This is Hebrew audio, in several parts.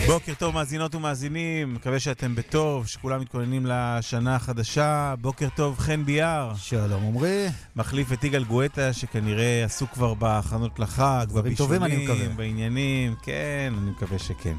בוקר טוב מאזינות ומאזינים, מקווה שאתם בטוב, שכולם מתכוננים לשנה החדשה. בוקר טוב חן ביאר. שלום עומרי. מחליף את יגאל גואטה שכנראה עסוק כבר בהכנות לחג, בבישולים, בעניינים. כן, אני מקווה שכן.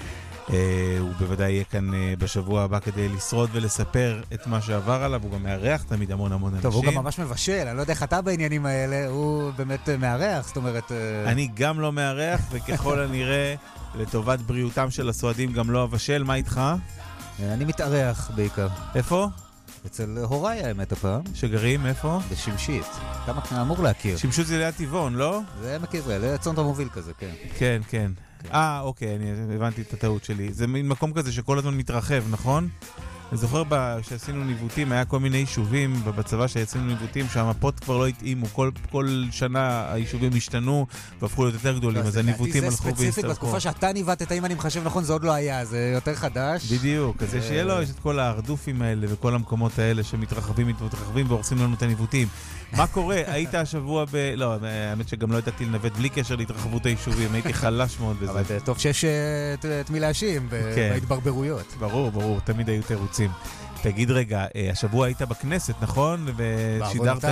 הוא בוודאי יהיה כאן בשבוע הבא כדי לשרוד ולספר את מה שעבר עליו. הוא גם מארח תמיד המון אנשים. טוב, הוא גם ממש מבשל, אני לא יודע איך אתה בעניינים האלה, הוא באמת מארח, זאת אומרת... אני גם לא מארח, וככל הנראה לטובת בריאותם של הסועדים גם לא אבשל. מה איתך? אני מתארח בעיקר. איפה? אצל הוריי האמת הפעם. שגרים איפה? בשמשית. אתה אמור להכיר. שמשית זה ליד טבעון, לא? זה עמק יזרעאל, צומת המוביל כזה, כן. כן, כן. אוקיי, אני הבנתי את הטעות שלי. זה מין מקום כזה שכל הזמן מתרחב, נכון? אני זוכר שעשינו ניווטים, היה כל מיני יישובים בצבא שעשינו ניווטים שהמפות כבר לא התאימו, כל שנה היישובים השתנו והפכו להיות יותר גדולים, אז הניווטים הלכו והסתרחו. זה ספציפית, בתקופה שאתה ניווטת, אם אני מחשב נכון, זה עוד לא היה, זה יותר חדש. בדיוק, אז שיהיה לו, יש את כל הארדופים האלה וכל המקומות האלה שמתרחבים והורסים לנו את הניווטים. מה קורה? היית השבוע לא, האמת שגם לא ידעתי לנווט בלי קשר להתרחבות היישובים, הייתי חלש מאוד בזה. אבל טוב שיש את מי להאשים בהתברברויות. ברור, תמיד היו תירוצים. תגיד רגע, השבוע היית בכנסת, נכון? ושידרת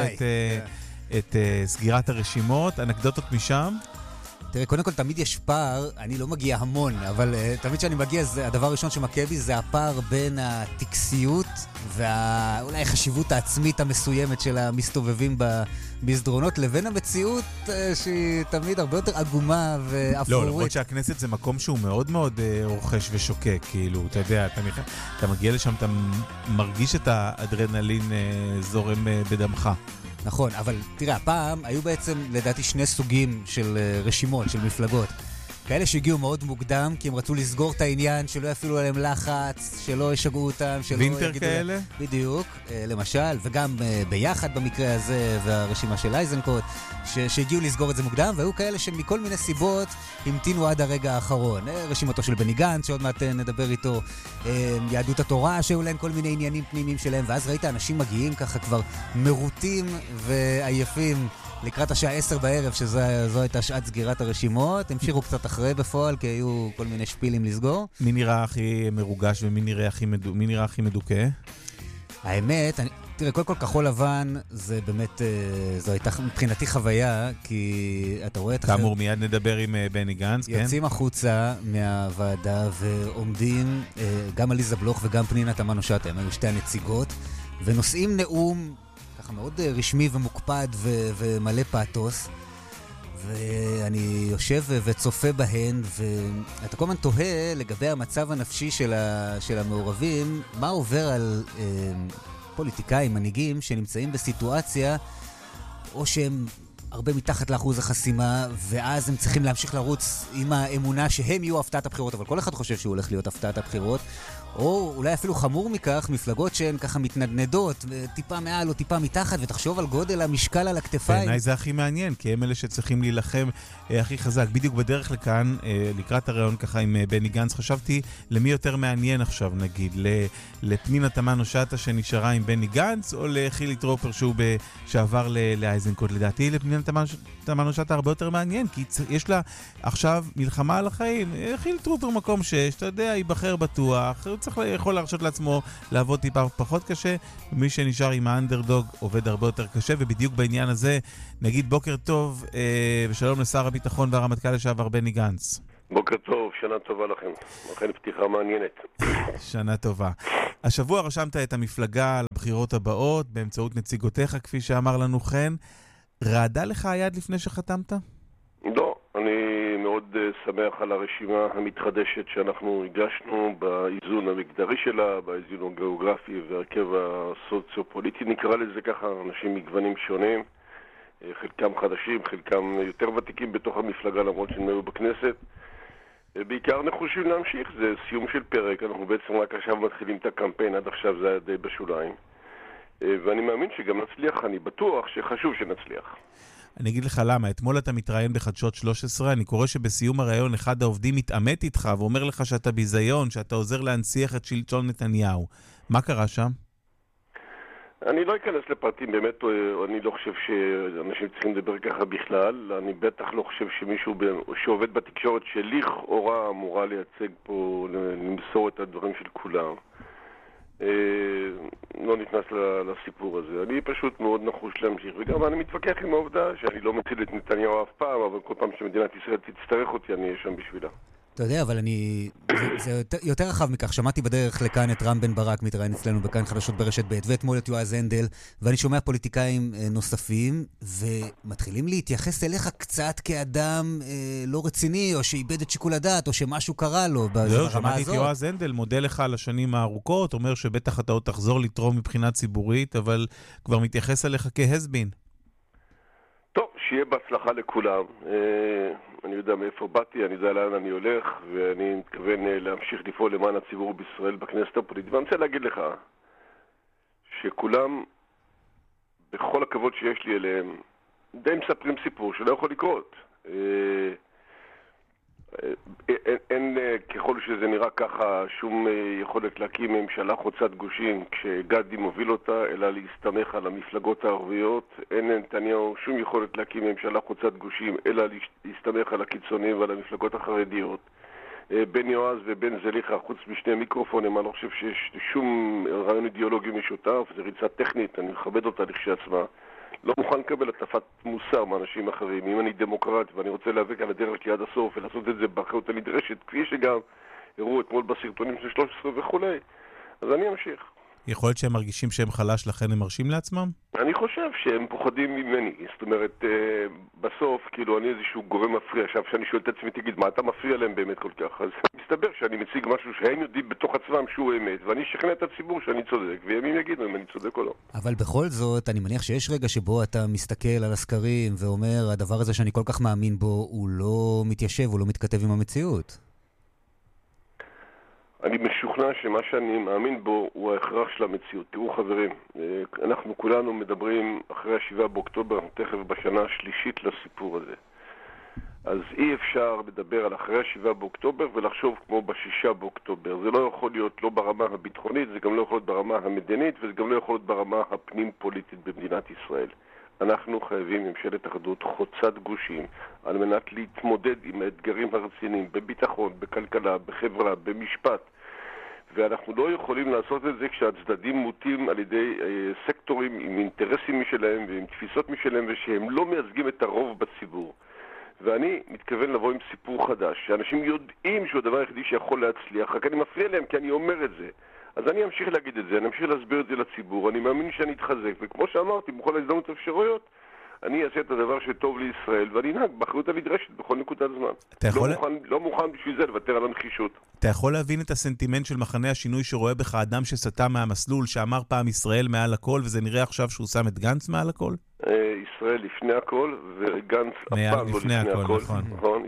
את סגירת הרשימות, אנקדוטות משם? תראה, קודם כל תמיד יש פער, אני לא מגיע המון, אבל תמיד שאני מגיע, הדבר הראשון שמכה בי זה הפער בין הטקסיות ואולי החשיבות העצמית המסוימת של המסתובבים במסדרונות, לבין המציאות שהיא תמיד הרבה יותר עגומה ואפורית. לא, למרות שהכנסת זה מקום שהוא מאוד מאוד רוכש ושוקק, כאילו, אתה יודע, אתה מגיע לשם, אתה מרגיש את האדרנלין זורם בדמך. נכון, אבל תראה, הפעם היו בעצם לדעתי שני סוגים של רשימות, של מפלגות. כאלה שהגיעו מאוד מוקדם, כי הם רצו לסגור את העניין, שלא יפעילו עליהם לחץ, שלא ישגעו אותם, שלא וינטר כאלה? בדיוק, למשל, וגם ביחד במקרה הזה, והרשימה של אייזנקוט, שהגיעו לסגור את זה מוקדם, והיו כאלה שמכל מיני סיבות המתינו עד הרגע האחרון. רשימתו של בני גנץ, שעוד מעט נדבר איתו, יהדות התורה, שהיו להם כל מיני עניינים פנימיים שלהם, ואז ראית אנשים מגיעים ככה כבר מרוטים ועייפים, לקראת השעה 10 בערב, שזו הייתה שעת סגירת הרשימות. המשיכו קצת אחרי בפועל, כי היו כל מיני שפילים לסגור. מי נראה הכי מרוגש ומי נראה הכי מדוכא? האמת, תראה, כל כחול לבן, זה באמת, זו הייתה מבחינתי חוויה, כי אתה רואה את... כאמור, מיד נדבר עם בני גנץ, כן? יוצאים החוצה מהוועדה ועומדים, גם עליזה בלוך וגם פנינה תמנו-שטה, הם היו שתי הנציגות, ונושאים נאום ככה מאוד רשמי ומוקפד ומלא פאתוס, ואני יושב וצופה בהן, ואתה כל הזמן תוהה לגבי המצב הנפשי של המעורבים, מה עובר על פוליטיקאים, מנהיגים, שנמצאים בסיטואציה, או שהם הרבה מתחת לאחוז החסימה, ואז הם צריכים להמשיך לרוץ עם האמונה שהם יהיו הפתעת הבחירות, אבל כל אחד חושב שהוא הולך להיות הפתעת הבחירות, או אולי אפילו חמור מכך, מפלגות שהן ככה מתנדנדות, טיפה מעל או טיפה מתחת, ותחשוב על גודל המשקל על הכתפיים. בעיניי זה הכי מעניין, כי הם אלה שצריכים להילחם הכי חזק. בדיוק בדרך לכאן, לקראת הרעיון ככה עם בני גנץ, חשבתי למי יותר מעניין עכשיו, נגיד, לפנינה תמנו-שטה שנשארה עם בני גנץ, או לחילי טרופר שעבר לאייזנקוט. לדעתי לפנינה תמנו-שטה הרבה יותר מעניין, כי יש לה עכשיו מלחמה על החיים. חילי טרופר מקום 6, אתה יודע, ייבחר בטוח, יכול להרשות לעצמו לעבוד טיפה פחות קשה, ומי שנשאר עם האנדרדוג עובד הרבה יותר קשה, ובדיוק בעניין הזה נגיד בוקר טוב ושלום לשר הביטחון והרמטכ"ל לשעבר בני גנץ. בוקר טוב, שנה טובה לכם. לכן פתיחה מעניינת. שנה טובה. השבוע רשמת את המפלגה לבחירות הבאות באמצעות נציגותיך, כפי שאמר לנו חן. רעדה לך היד לפני שחתמת? לא, אני מאוד שמח על הרשימה המתחדשת שאנחנו הגשנו באיזון המגדרי שלה, באיזון הגיאוגרפי והרכב הסוציו-פוליטי, נקרא לזה ככה, אנשים מגוונים שונים, חלקם חדשים, חלקם יותר ותיקים בתוך המפלגה למרות שהם היו בכנסת. בעיקר נחושים להמשיך, זה סיום של פרק, אנחנו בעצם רק עכשיו מתחילים את הקמפיין, עד עכשיו זה היה די בשוליים. ואני מאמין שגם נצליח, אני בטוח שחשוב שנצליח. אני אגיד לך למה, אתמול אתה מתראיין בחדשות 13, אני קורא שבסיום הראיון אחד העובדים מתעמת איתך ואומר לך שאתה ביזיון, שאתה עוזר להנציח את שלטון נתניהו. מה קרה שם? אני לא אכנס לפרטים, באמת, אני לא חושב שאנשים צריכים לדבר ככה בכלל. אני בטח לא חושב שמישהו שעובד בתקשורת שלכאורה אמורה לייצג פה, למסור את הדברים של כולם. לא נכנס לסיפור הזה. אני פשוט מאוד נחוש להמשיך, וגם אני מתווכח עם העובדה שאני לא מציל את נתניהו אף פעם, אבל כל פעם שמדינת ישראל תצטרך אותי, אני אהיה שם בשבילה. אתה יודע, אבל זה יותר רחב מכך. שמעתי בדרך לכאן את רם בן ברק מתראיין אצלנו בכאן חדשות ברשת ב', ואתמול את יועז הנדל, ואני שומע פוליטיקאים נוספים, ומתחילים להתייחס אליך קצת כאדם לא רציני, או שאיבד את שיקול הדעת, או שמשהו קרה לו ברמה הזאת. שמעתי את יועז הנדל, מודה לך על השנים הארוכות, אומר שבטח אתה עוד תחזור לתרום מבחינה ציבורית, אבל כבר מתייחס אליך כהסבין. טוב, שיהיה בהצלחה לכולם. אני יודע מאיפה באתי, אני יודע לאן אני הולך, ואני מתכוון להמשיך לפעול למען הציבור בישראל בכנסת הפוליטית. ואני רוצה להגיד לך שכולם, בכל הכבוד שיש לי אליהם, די מספרים סיפור שלא יכול לקרות. אין, ככל שזה נראה ככה, שום יכולת להקים ממשלה חוצת גושים כשגדי מוביל אותה, אלא להסתמך על המפלגות הערביות. אין לנתניהו שום יכולת להקים ממשלה חוצת גושים, אלא להסתמך על הקיצונים ועל המפלגות החרדיות. בין יועז ובין זליכה, חוץ משני מיקרופונים, אני לא חושב שיש שום רעיון אידיאולוגי משותף, זה ריצה טכנית, אני מכבד אותה לכשעצמה. לא מוכן לקבל הטפת מוסר מאנשים אחרים. אם אני דמוקרט ואני רוצה להיאבק על הדרך עד הסוף ולעשות את זה באחריות הנדרשת, כפי שגם הראו אתמול בסרטונים של 13 וכולי, אז אני אמשיך. יכול להיות שהם מרגישים שהם חלש, לכן הם מרשים לעצמם? אני חושב שהם פוחדים ממני. זאת אומרת, בסוף, כאילו, אני איזשהו גורם מפריע. עכשיו, שאני שואל את עצמי, תגיד, מה אתה מפריע להם באמת כל כך? אז מסתבר שאני מציג משהו שהם יודעים בתוך עצמם שהוא אמת, ואני אשכנע את הציבור שאני צודק, וימים יגידו אם אני צודק או לא. אבל בכל זאת, אני מניח שיש רגע שבו אתה מסתכל על הסקרים ואומר, הדבר הזה שאני כל כך מאמין בו, הוא לא מתיישב, הוא לא מתכתב עם המציאות. אני משוכנע שמה שאני מאמין בו הוא ההכרח של המציאות. תראו חברים, אנחנו כולנו מדברים אחרי 7 באוקטובר, תכף בשנה השלישית לסיפור הזה. אז אי אפשר לדבר על אחרי 7 באוקטובר ולחשוב כמו ב6 באוקטובר. זה לא יכול להיות לא ברמה הביטחונית, זה גם לא יכול להיות ברמה המדינית, וזה גם לא יכול להיות ברמה הפנים פוליטית במדינת ישראל. אנחנו חייבים ממשלת אחדות חוצת גושים על מנת להתמודד עם האתגרים הרציניים בביטחון, בכלכלה, בחברה, במשפט. ואנחנו לא יכולים לעשות את זה כשהצדדים מוטים על ידי סקטורים עם אינטרסים משלהם ועם תפיסות משלהם ושהם לא מייצגים את הרוב בציבור. ואני מתכוון לבוא עם סיפור חדש, שאנשים יודעים שהוא הדבר היחידי שיכול להצליח, רק אני מפריע להם כי אני אומר את זה. אז אני אמשיך להגיד את זה, אני אמשיך להסביר את זה לציבור, אני מאמין שאני אתחזק, וכמו שאמרתי, בכל ההזדמנות האפשריות, אני אעשה את הדבר שטוב לישראל, ואני אנהג באחריות הנדרשת בכל נקודת זמן. לא מוכן בשביל זה לוותר על הנחישות. אתה יכול להבין את הסנטימנט של מחנה השינוי שרואה בך אדם שסטה מהמסלול, שאמר פעם ישראל מעל הכל, וזה נראה עכשיו שהוא שם את גנץ מעל הכל? ישראל לפני הכל, וגנץ אף פעם לא לפני הכל. נכון,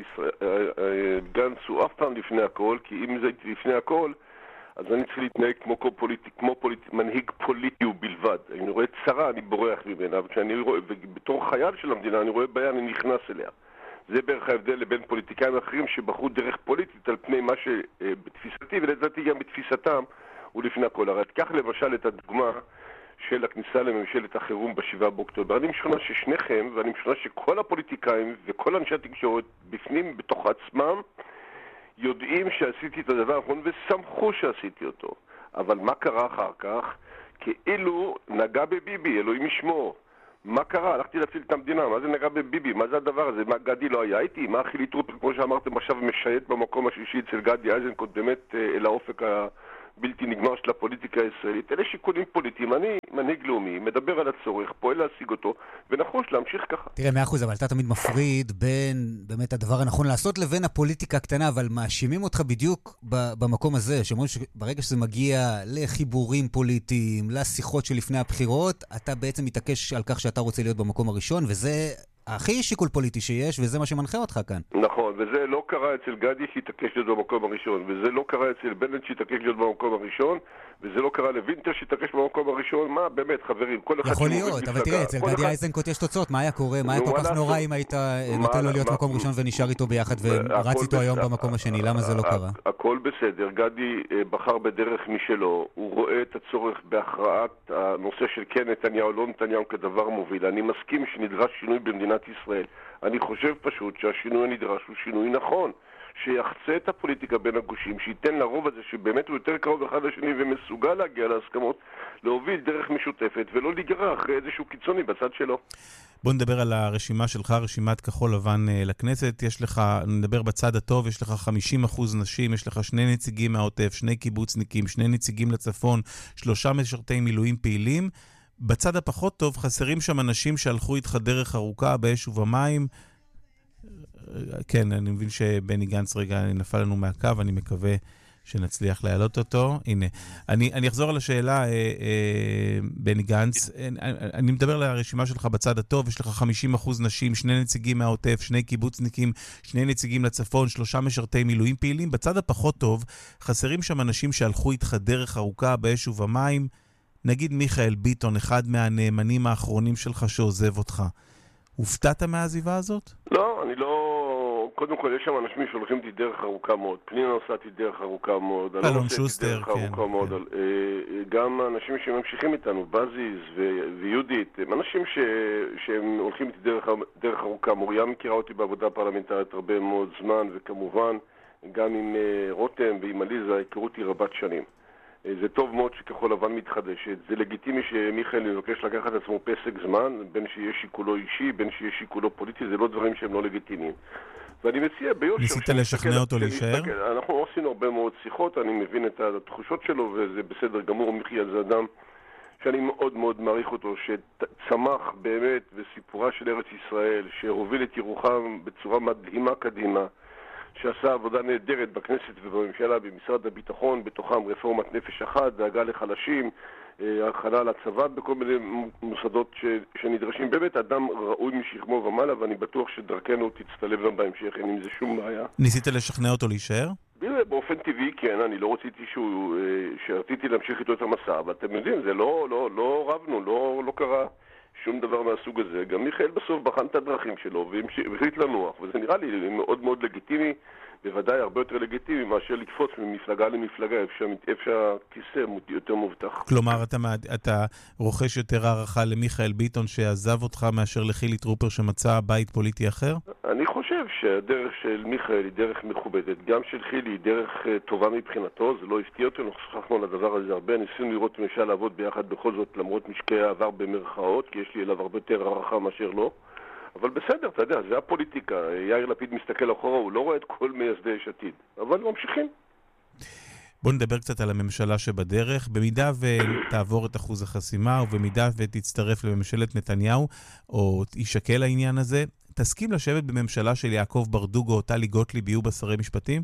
גנץ הוא אף פעם לפני הכל, כי אם זה לפני הכל, אז אני צריך להתנהג כמו מנהיג פוליטי ובלבד. אני רואה צרה, אני בורח ממנה, ובתור חייל של המדינה אני רואה בעיה, אני נכנס אליה. זה בערך ההבדל לבין פוליטיקאים אחרים שבחרו דרך פוליטית על פני מה שבתפיסתי, ולדעתי גם בתפיסתם, הוא לפני הכל. הרי תקח למשל את הדוגמה של הכניסה לממשלת החירום ב7 באוקטובר. אני משוכנע ששניכם, ואני משוכנע שכל הפוליטיקאים וכל אנשי התקשורת בפנים, בתוך עצמם, יודעים שעשיתי את הדבר האחרון ושמחו שעשיתי אותו. אבל מה קרה אחר כך? כאילו נגע בביבי, אלוהים ישמור. מה קרה? הלכתי להציל את המדינה. מה זה נגע בביבי? מה זה הדבר הזה? מה, גדי לא היה איתי? מה חילי טרופר, כמו שאמרתם, עכשיו משייט במקום השלישי אצל גדי איזנקוט, באמת אל האופק הבלתי נגמר של הפוליטיקה הישראלית. אלה שיקולים פוליטיים. אני מנהיג לאומי, מדבר על הצורך, פועל להשיג אותו, ונחוש להמשיך ככה. תראה, 100%, אבל אתה תמיד מפריד בין באמת הדבר הנכון לעשות לבין הפוליטיקה הקטנה, אבל מאשימים אותך בדיוק במקום הזה, שאומרים שברגע שזה מגיע לחיבורים פוליטיים, לשיחות שלפני הבחירות, אתה בעצם מתעקש על כך שאתה רוצה להיות במקום הראשון, וזה הכי שיקול פוליטי שיש, וזה מה שמנחה אותך כאן. נכון, וזה לא קרה אצל גדי שהתעקש להיות במקום הראשון, וזה לא קרה אצל בנט שהתעקש להיות במקום הראשון, וזה לא קרה לוינטר שהתעקש במקום הראשון. מה, באמת, חברים, כל אחד יכול להיות, אבל תראה, אצל גדי איזנקוט יש תוצאות, מה היה קורה? מה היה כל כך נורא אם היית נותן לו להיות מקום ראשון ונשאר איתו ביחד ורץ איתו היום במקום השני? למה זה לא קרה? הכל בסדר, גדי בחר בדרך משלו, הוא רואה את הצורך בהכרעת הנושא של כן נתניהו, לא נתניהו כדבר מוביל. אני מסכים שנדרש שינוי במדינת ישראל. אני חושב פשוט שהשינוי הנדרש הוא שינוי נכון, שיחצה את הפוליטיקה בין הגושים, שייתן לרוב הזה שבאמת הוא יותר קרוב אחד לשני ומסוגל להגיע להסכמות, להוביל דרך משותפת ולא להיגרע אחרי איזשהו קיצוני בצד שלו. בוא נדבר על הרשימה שלך, רשימת כחול לבן לכנסת. יש לך, נדבר בצד הטוב, יש לך 50% נשים, יש לך 2 נציגים מהעוטף, 2 קיבוצניקים, 2 נציגים לצפון, 3 משרתי מילואים פעילים. בצד הפחות טוב, חסרים שם אנשים שהלכו איתך דרך ארוכה באש ובמים. כן, אני מבין שבני גנץ רגע נפל לנו מהקו, אני מקווה שנצליח להעלות אותו. הנה, אני אחזור על השאלה, בני גנץ. אני מדבר על הרשימה שלך בצד הטוב, יש לך 50% נשים, 2 נציגים מהעוטף, 2 קיבוצניקים, 2 נציגים לצפון, 3 משרתי מילואים פעילים. בצד הפחות טוב, חסרים שם אנשים שהלכו איתך דרך ארוכה באש ובמים. נגיד מיכאל ביטון, אחד מהנאמנים האחרונים שלך שעוזב אותך. הופתעת מהעזיבה הזאת? לא, אני לא... קודם כל, יש שם אנשים שהולכים איתי דרך ארוכה מאוד. פנינה נוסעתי דרך ארוכה מאוד. אלון שוסטר, כן. גם אנשים שממשיכים איתנו, בזיז ויהודית, הם אנשים שהם הולכים איתי דרך ארוכה. מוריה מכירה אותי בעבודה פרלמנטרית הרבה מאוד זמן, וכמובן, גם עם רותם ועם עליזה, הכירותי רבת שנים. זה טוב מאוד שכחול לבן מתחדשת. זה לגיטימי שמיכאל מבקש לקחת עצמו פסק זמן, בין שיש שיקולו אישי, בין שיש שיקולו פוליטי, זה לא דברים שהם לא לגיטימיים. ואני מציע ביושר... ניסית לשכנע אותו להישאר? אנחנו עשינו הרבה מאוד שיחות, אני מבין את התחושות שלו, וזה בסדר גמור. מיכאל זה אדם שאני מאוד מאוד מעריך אותו, שצמח באמת בסיפורה של ארץ ישראל, שהוביל את ירוחם בצורה מדהימה קדימה, שעשה עבודה נהדרת בכנסת ובממשלה, במשרד הביטחון, בתוכם רפורמת נפש אחת, דאגה לחלשים, הכנה לצבא, בכל מיני מוסדות שנדרשים. באמת אדם ראוי משכמו ומעלה, ואני בטוח שדרכנו תצטלב גם בהמשך, אין עם זה שום בעיה. ניסית לשכנע אותו להישאר? באופן טבעי, כן, אני לא רציתי שרציתי להמשיך איתו את המסע, אבל אתם יודעים, זה לא רבנו, לא קרה שום דבר מהסוג הזה. גם מיכאל בסוף בחן את הדרכים שלו והחליט לנוח, וזה נראה לי מאוד מאוד לגיטימי, בוודאי הרבה יותר לגיטימי מאשר לקפוץ ממפלגה למפלגה, איפה שהכיסא יותר מובטח. כלומר, אתה רוכש יותר הערכה למיכאל ביטון שעזב אותך מאשר לחילי טרופר שמצא בית פוליטי אחר? אני חושב שהדרך של מיכאל היא דרך מכובדת, גם של חילי היא דרך טובה מבחינתו, זה לא הפתיע אותנו, שוחחנו על הדבר הזה הרבה, ניסינו לראות אם אפשר לעבוד ביחד בכל זאת למרות משקעי העבר במרכאות, כי יש לי אליו הרבה יותר הערכה מאשר לא. אבל בסדר, אתה יודע, זה הפוליטיקה. יאיר לפיד מסתכל אחורה, הוא לא רואה את כל מייסדי יש עתיד. אבל ממשיכים. בוא נדבר קצת על הממשלה שבדרך. במידה ותעבור את אחוז החסימה, ובמידה ותצטרף לממשלת נתניהו, או יישקל העניין הזה, תסכים לשבת בממשלה של יעקב ברדוגו או טלי גוטליב יהיו בשרי משפטים?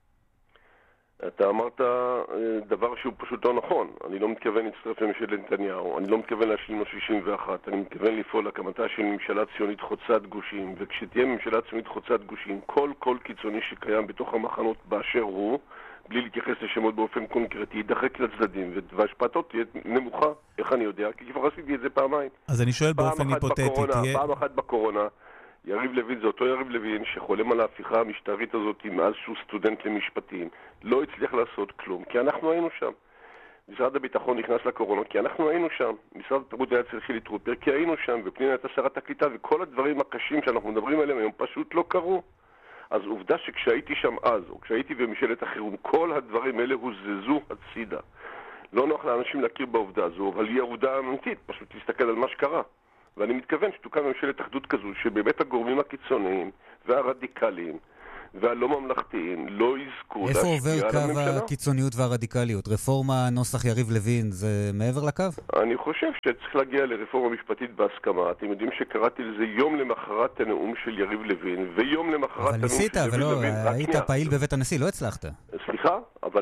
אתה אמרת דבר שהוא פשוט לא נכון. אני לא מתכוון להצטרף לממשלת נתניהו, אני לא מתכוון להשלים לו 61, אני מתכוון לפעול להקמתה של ממשלה ציונית חוצת גושים, וכשתהיה ממשלה ציונית חוצת גושים, כל קיצוני שקיים בתוך המחנות באשר הוא, בלי להתייחס לשמות באופן קונקרטי, ידחק לצדדים, והשפעתו תהיה נמוכה. איך אני יודע? כי כבר עשיתי את זה פעמיים. אז אני שואל באופן היפותטי, פעם אחת בקורונה, יריב לוין, זה אותו יריב לוין שחולם על ההפיכה המשטרית הזאת מאז שהוא סטודנט למשפטים. לא הצליח לעשות כלום, כי אנחנו היינו שם. משרד הביטחון נכנס לקורונה, כי אנחנו היינו שם. משרד התרבות היה צריך חילי טרופר, כי היינו שם, ופנינה הייתה שרת הקליטה, וכל הדברים הקשים שאנחנו מדברים עליהם היום פשוט לא קרו. אז עובדה שכשהייתי שם אז, או כשהייתי בממשלת החירום, כל הדברים האלה הוזזו הצידה. לא נוח לאנשים להכיר בעובדה הזו, אבל היא עובדה אמיתית, פשוט להסתכל על מה שקרה. ואני מתכוון שתוקם ממשלת אחדות כזו, שבאמת הגורמים הקיצוניים והרדיקליים והלא ממלכתיים לא יזכו איפה עובר קו הקיצוניות והרדיקליות? רפורמה נוסח יריב לוין זה מעבר לקו? אני חושב שצריך להגיע לרפורמה משפטית בהסכמה. אתם יודעים שקראתי לזה יום למחרת הנאום של יריב לוין, ויום למחרת הנאום של יריב לוין. אבל ניסית, ולא, היית פעיל בבית הנשיא, לא הצלחת. סליחה, אבל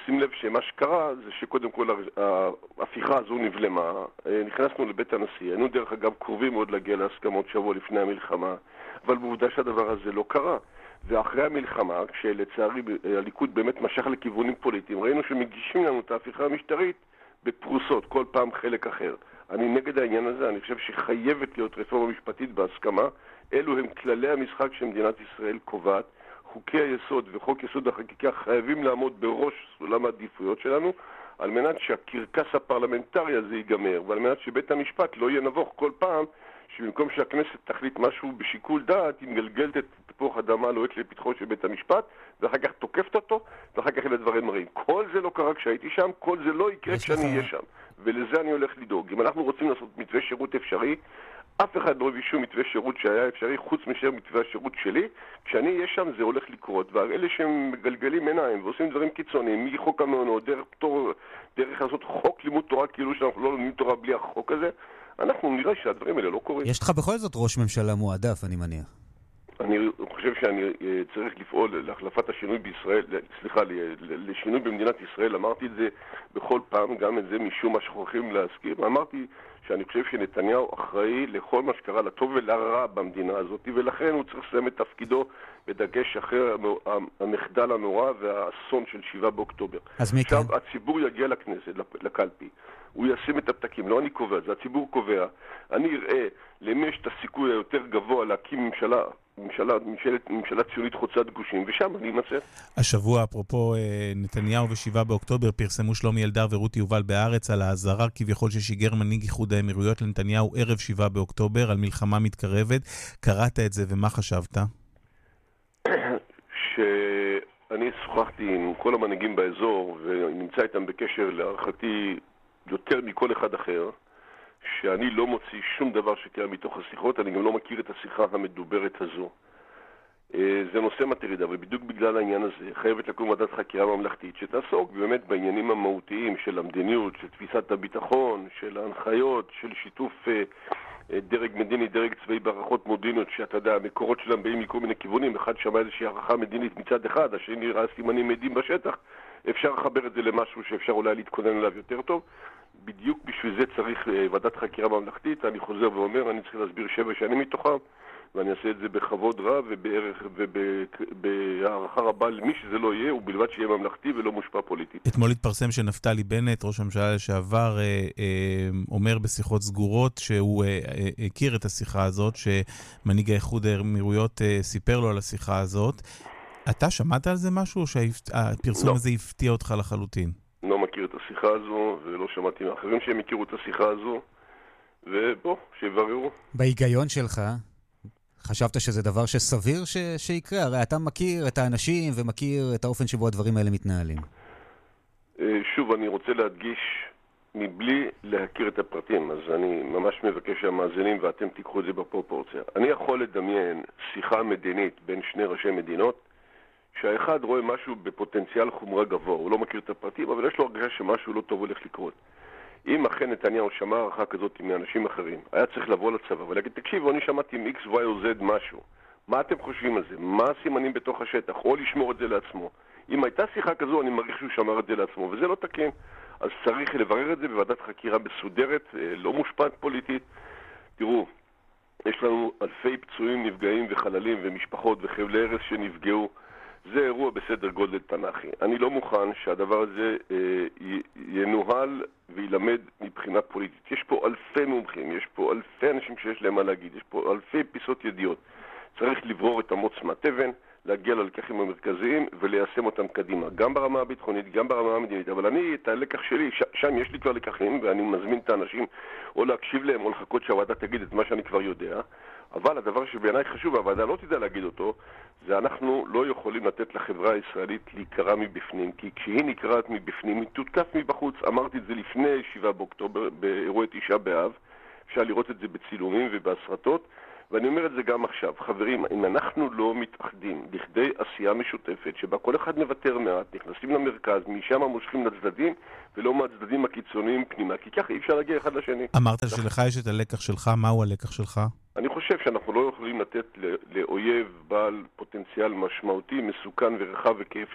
שים לב שמה שקרה זה שקודם כל ההפיכה הזו נבלמה, נכנסנו לבית הנשיא, היינו דרך אגב קרובים מאוד להגיע להסכמות שבוע לפני המלחמה, אבל בעובדה שהדבר הזה לא קרה. ואחרי המלחמה, כשלצערי הליכוד באמת משך לכיוונים פוליטיים, ראינו שמגישים לנו את ההפיכה המשטרית בפרוסות, כל פעם חלק אחר. אני נגד העניין הזה, אני חושב שחייבת להיות רפורמה משפטית בהסכמה. אלו הם כללי המשחק שמדינת ישראל קובעת. חוקי היסוד וחוק יסוד החקיקה חייבים לעמוד בראש סולם העדיפויות שלנו, על מנת שהקרקס הפרלמנטרי הזה ייגמר, ועל מנת שבית המשפט לא יהיה נבוך כל פעם, שבמקום שהכנסת תחליט משהו בשיקול דעת, היא מגלגלת את תפוח אדמה לוהט לפתחו של בית המשפט, ואחר כך תוקפת אותו, ואחר כך אלה דברים מראים. כל זה לא קרה כשהייתי שם, כל זה לא יקרה כשאני אהיה שם. ולזה אני הולך לדאוג. אם אנחנו רוצים לעשות מתווה שירות אפשרי, אף אחד לא הביא שום מתווה שירות שהיה אפשרי, חוץ משאר מתווה השירות שלי. כשאני אהיה שם זה הולך לקרות. ואלה שהם מגלגלים עיניים ועושים דברים קיצוניים, מחוק המעונות, דרך לעשות חוק לימוד תורה, כאילו שאנחנו לא לומדים תורה בלי החוק הזה, אנחנו נראה שהדברים האלה לא קורים. יש לך בכל זאת ראש ממשלה מועדף, אני מניח. אני חושב שאני צריך לפעול להחלפת השינוי בישראל, לשינוי במדינת ישראל. אמרתי את זה בכל פעם, גם את זה משום מה שוכחים להזכיר. אמרתי שאני חושב שנתניהו אחראי לכל מה שקרה לטוב ולרע במדינה הזאת, ולכן הוא צריך לסיים את תפקידו בדגש אחרי המחדל הנורא והאסון של 7 באוקטובר. עכשיו הציבור יגיע לכנסת, לקלפי. הוא ישים את הפתקים, לא אני קובע, זה הציבור קובע. אני אראה למי יש את הסיכוי היותר גבוה להקים ממשלה ציונית חוצת גושים, ושם אני אמצא. השבוע, אפרופו נתניהו ו7 באוקטובר, פרסמו שלומי אלדר ורותי יובל בהארץ על ההזרה כביכול ששיגר מנהיג איחוד האמירויות לנתניהו ערב 7 באוקטובר על מלחמה מתקרבת. קראת את זה ומה חשבת? שאני שוחחתי עם כל המנהיגים באזור ונמצא איתם בקשר להערכתי יותר מכל אחד אחר, שאני לא מוציא שום דבר שקיים מתוך השיחות, אני גם לא מכיר את השיחה המדוברת הזו. זה נושא מטריד, אבל בדיוק בגלל העניין הזה חייבת לקום ועדת חקירה ממלכתית שתעסוק באמת בעניינים המהותיים של המדיניות, של תפיסת הביטחון, של ההנחיות, של שיתוף דרג מדיני, דרג צבאי בערכות מודיעיניות, שאתה יודע, המקורות שלהם באים מכל מיני כיוונים. אחד שמע איזושהי הערכה מדינית מצד אחד, השני ראה סימנים עדים בשטח. אפשר לחבר את זה למשהו שאפשר אולי להתכונן אליו יותר טוב. בדיוק בשביל זה צריך ועדת חקירה ממלכתית. אני חוזר ואומר, אני צריך להסביר 7 שנים מתוכם, ואני אעשה את זה בכבוד רב ובהערכה רבה למי שזה לא יהיה, ובלבד שיהיה ממלכתי ולא מושפע פוליטית. אתמול התפרסם שנפתלי בנט, ראש הממשלה לשעבר, אומר בשיחות סגורות שהוא הכיר את השיחה הזאת, שמנהיג האיחוד האמירויות סיפר לו על השיחה הזאת. אתה שמעת על זה משהו, או שהפרסום הזה הפתיע אותך לחלוטין? לא מכיר את השיחה הזו, ולא שמעתי מאחרים שהם הכירו את השיחה הזו, ובוא, שיבררו. בהיגיון שלך, חשבת שזה דבר שסביר שיקרה? הרי אתה מכיר את האנשים ומכיר את האופן שבו הדברים האלה מתנהלים. שוב, אני רוצה להדגיש מבלי להכיר את הפרטים, אז אני ממש מבקש שהמאזינים ואתם תיקחו את זה בפרופורציה. אני יכול לדמיין שיחה מדינית בין שני ראשי מדינות, שהאחד רואה משהו בפוטנציאל חומרה גבוה, הוא לא מכיר את הפרטים, אבל יש לו הרגשה שמשהו לא טוב הולך לקרות. אם אכן נתניהו שמע הערכה כזאת מאנשים אחרים, היה צריך לבוא לצבא ולהגיד, תקשיבו, אני שמעתי עם X, Y או Z משהו. מה אתם חושבים על זה? מה הסימנים בתוך השטח? או לשמור את זה לעצמו. אם הייתה שיחה כזו, אני מרגיש שהוא שמר את זה לעצמו, וזה לא תקין. אז צריך לברר את זה בוועדת חקירה מסודרת, לא מושפעת פוליטית. תראו, יש לנו אלפי פצועים, נפגעים וחללים ומשפחות וחבלי ארץ שנפגעו. זה אירוע בסדר גודל תנ"כי. אני לא מוכן שהדבר הזה ינוהל וילמד מבחינה פוליטית. יש פה אלפי מומחים, יש פה אלפי אנשים שיש להם מה להגיד, יש פה אלפי פיסות ידיעות. צריך לברור את המוץ מהתבן, להגיע ללקחים המרכזיים וליישם אותם קדימה, גם ברמה הביטחונית, גם ברמה המדינית. אבל אני, את הלקח שלי, שם יש לי כבר לקחים, ואני מזמין את האנשים או להקשיב להם או לחכות שהוועדה תגיד את מה שאני כבר יודע. אבל הדבר שבעיניי חשוב, והוועדה לא תדע להגיד אותו, זה אנחנו לא יכולים לתת לחברה הישראלית להיקרא מבפנים, כי כשהיא נקראת מבפנים, היא תותקף מבחוץ. אמרתי את זה לפני 7 באוקטובר, באירועי 9 באב, אפשר לראות את זה בצילומים ובהסרטות, ואני אומר את זה גם עכשיו. חברים, אם אנחנו לא מתאחדים לכדי עשייה משותפת, שבה כל אחד מוותר מעט, נכנסים למרכז, משם מושכים לצדדים, ולא מהצדדים הקיצוניים פנימה, כי ככה אי אפשר להגיע אחד לשני. אמרת שלך יש את הלקח שלך, מהו הלקח שלך? אני חושב חושב שאנחנו לא יכולים לתת לאויב בעל פוטנציאל משמעותי, מסוכן ורחב וכיף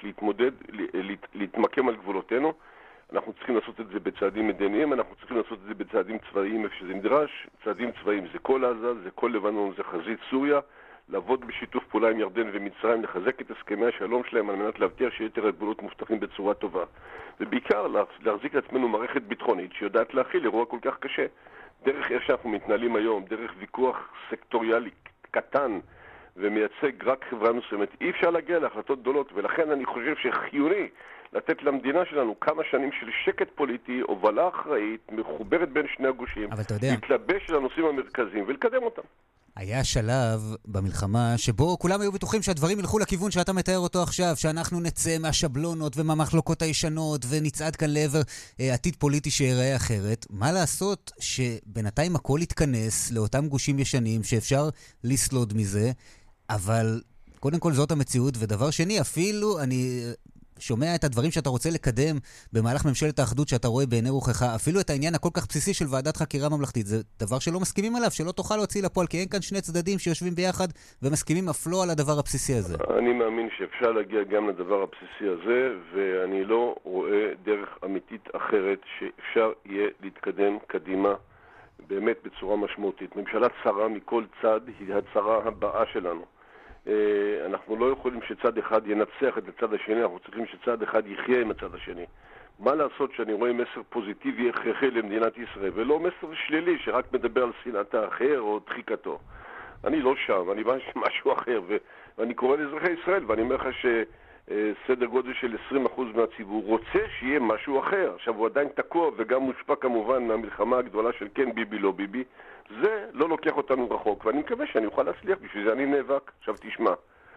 להתמקם על גבולותינו. אנחנו צריכים לעשות את זה בצעדים מדיניים, אנחנו צריכים לעשות את זה בצעדים צבאיים איפה שזה נדרש. צעדים צבאיים זה כל עזה, זה כל לבנון, זה חזית סוריה. לעבוד בשיתוף פעולה עם ירדן ומצרים, לחזק את הסכמי השלום שלהם על מנת להבטיח שיתר הגבולות מובטחים בצורה טובה. ובעיקר להחזיק לעצמנו מערכת ביטחונית שיודעת להכיל אירוע כל כך קשה. דרך איך שאנחנו מתנהלים היום, דרך ויכוח סקטוריאלי קטן ומייצג רק חברה מסוימת, אי אפשר להגיע להחלטות גדולות, ולכן אני חושב שחיוני לתת למדינה שלנו כמה שנים של שקט פוליטי, הובלה אחראית, מחוברת בין שני הגושים, להתלבש על הנושאים המרכזיים ולקדם אותם. היה שלב במלחמה שבו כולם היו בטוחים שהדברים ילכו לכיוון שאתה מתאר אותו עכשיו, שאנחנו נצא מהשבלונות ומהמחלוקות הישנות ונצעד כאן לעבר עתיד פוליטי שיראה אחרת. מה לעשות שבינתיים הכל יתכנס לאותם גושים ישנים שאפשר לסלוד מזה, אבל קודם כל זאת המציאות, ודבר שני, אפילו אני שומע את הדברים שאתה רוצה לקדם במהלך ממשלת האחדות שאתה רואה בעיני רוחך, אפילו את העניין הכל כך בסיסי של ועדת חקירה ממלכתית, זה דבר שלא מסכימים עליו, שלא תוכל להוציא לפועל, כי אין כאן שני צדדים שיושבים ביחד ומסכימים אף לא על הדבר הבסיסי הזה. אני מאמין שאפשר להגיע גם לדבר הבסיסי הזה, ואני לא רואה דרך אמיתית אחרת שאפשר יהיה להתקדם קדימה באמת בצורה משמעותית. ממשלה צרה מכל צד היא הצרה הבאה שלנו. אנחנו לא יכולים שצד אחד ינצח את הצד השני, אנחנו צריכים שצד אחד יחיה עם הצד השני. מה לעשות שאני רואה מסר פוזיטיבי הכרחי למדינת ישראל, ולא מסר שלילי שרק מדבר על שנאת האחר או דחיקתו. אני לא שם, אני משהו אחר, ואני קורא לאזרחי ישראל, ואני אומר לך שסדר גודל של 20% מהציבור רוצה שיהיה משהו אחר. עכשיו הוא עדיין תקוע וגם מושפע כמובן מהמלחמה הגדולה של כן ביבי לא ביבי. זה לא לוקח אותנו רחוק, ואני מקווה שאני אוכל להצליח, בשביל זה אני נאבק. עכשיו תשמע,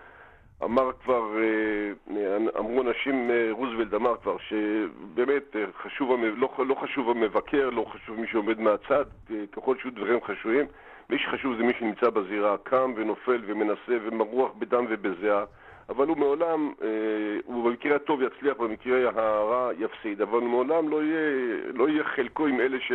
אמרו אנשים, רוזוולט אמר כבר, שבאמת לא חשוב המבקר, לא חשוב מי שעומד מהצד, ככל שהוא דברים חשובים, מי שחשוב זה מי שנמצא בזירה, קם ונופל ומנסה ומרוח בדם ובזיעה, אבל הוא מעולם, הוא במקרה הטוב יצליח, במקרה הרע יפסיד, אבל מעולם לא יהיה חלקו עם אלה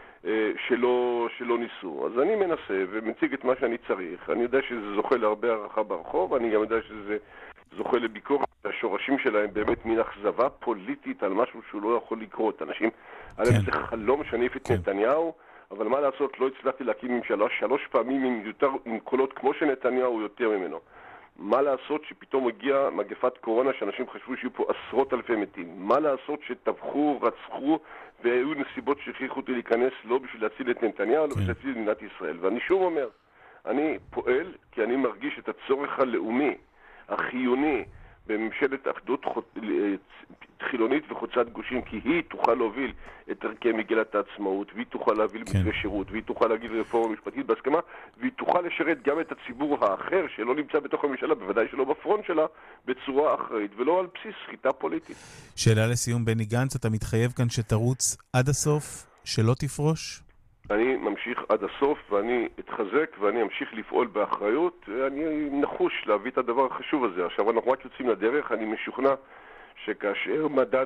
שלא ניסו. אז אני מנסה ומציג את מה שאני צריך. אני יודע שזה זוכה להרבה הערכה ברחוב, אני גם יודע שזה זוכה לביקורת. השורשים שלהם באמת מן אכזבה פוליטית על משהו שהוא לא יכול לקרות. אנשים, עליהם זה חלום שניף את נתניהו, אבל מה לעשות, לא הצלחתי להקים ממשלה 3 פעמים עם קולות כמו שנתניהו יותר ממנו. מה לעשות שפתאום הגיעה מגפת קורונה שאנשים חשבו שיהיו פה עשרות אלפי מתים? מה לעשות שטבחו, רצחו והיו נסיבות שהכריחו אותי להיכנס לא בשביל להציל את נתניהו, אלא בשביל להציל את מדינת ישראל? ואני שוב אומר, אני פועל כי אני מרגיש את הצורך הלאומי, החיוני, בממשלת אחדות חילונית וחוצת גושים, כי היא תוכל להוביל את ערכי מגילת העצמאות, והיא תוכל להוביל מתווה שירות, והיא תוכל להגיד רפורמה משפטית בהסכמה, והיא תוכל לשרת גם את הציבור האחר שלא נמצא בתוך הממשלה, בוודאי שלא בפרונט שלה, בצורה אחראית, ולא על בסיס סחיטה פוליטית. שאלה לסיום, בני גנץ, אתה מתחייב כאן שתרוץ עד הסוף, שלא תפרוש? אני ממשיך עד הסוף, ואני אתחזק, ואני אמשיך לפעול באחריות, ואני נחוש להביא את הדבר החשוב הזה. עכשיו אנחנו רק יוצאים לדרך, אני משוכנע שכאשר מדד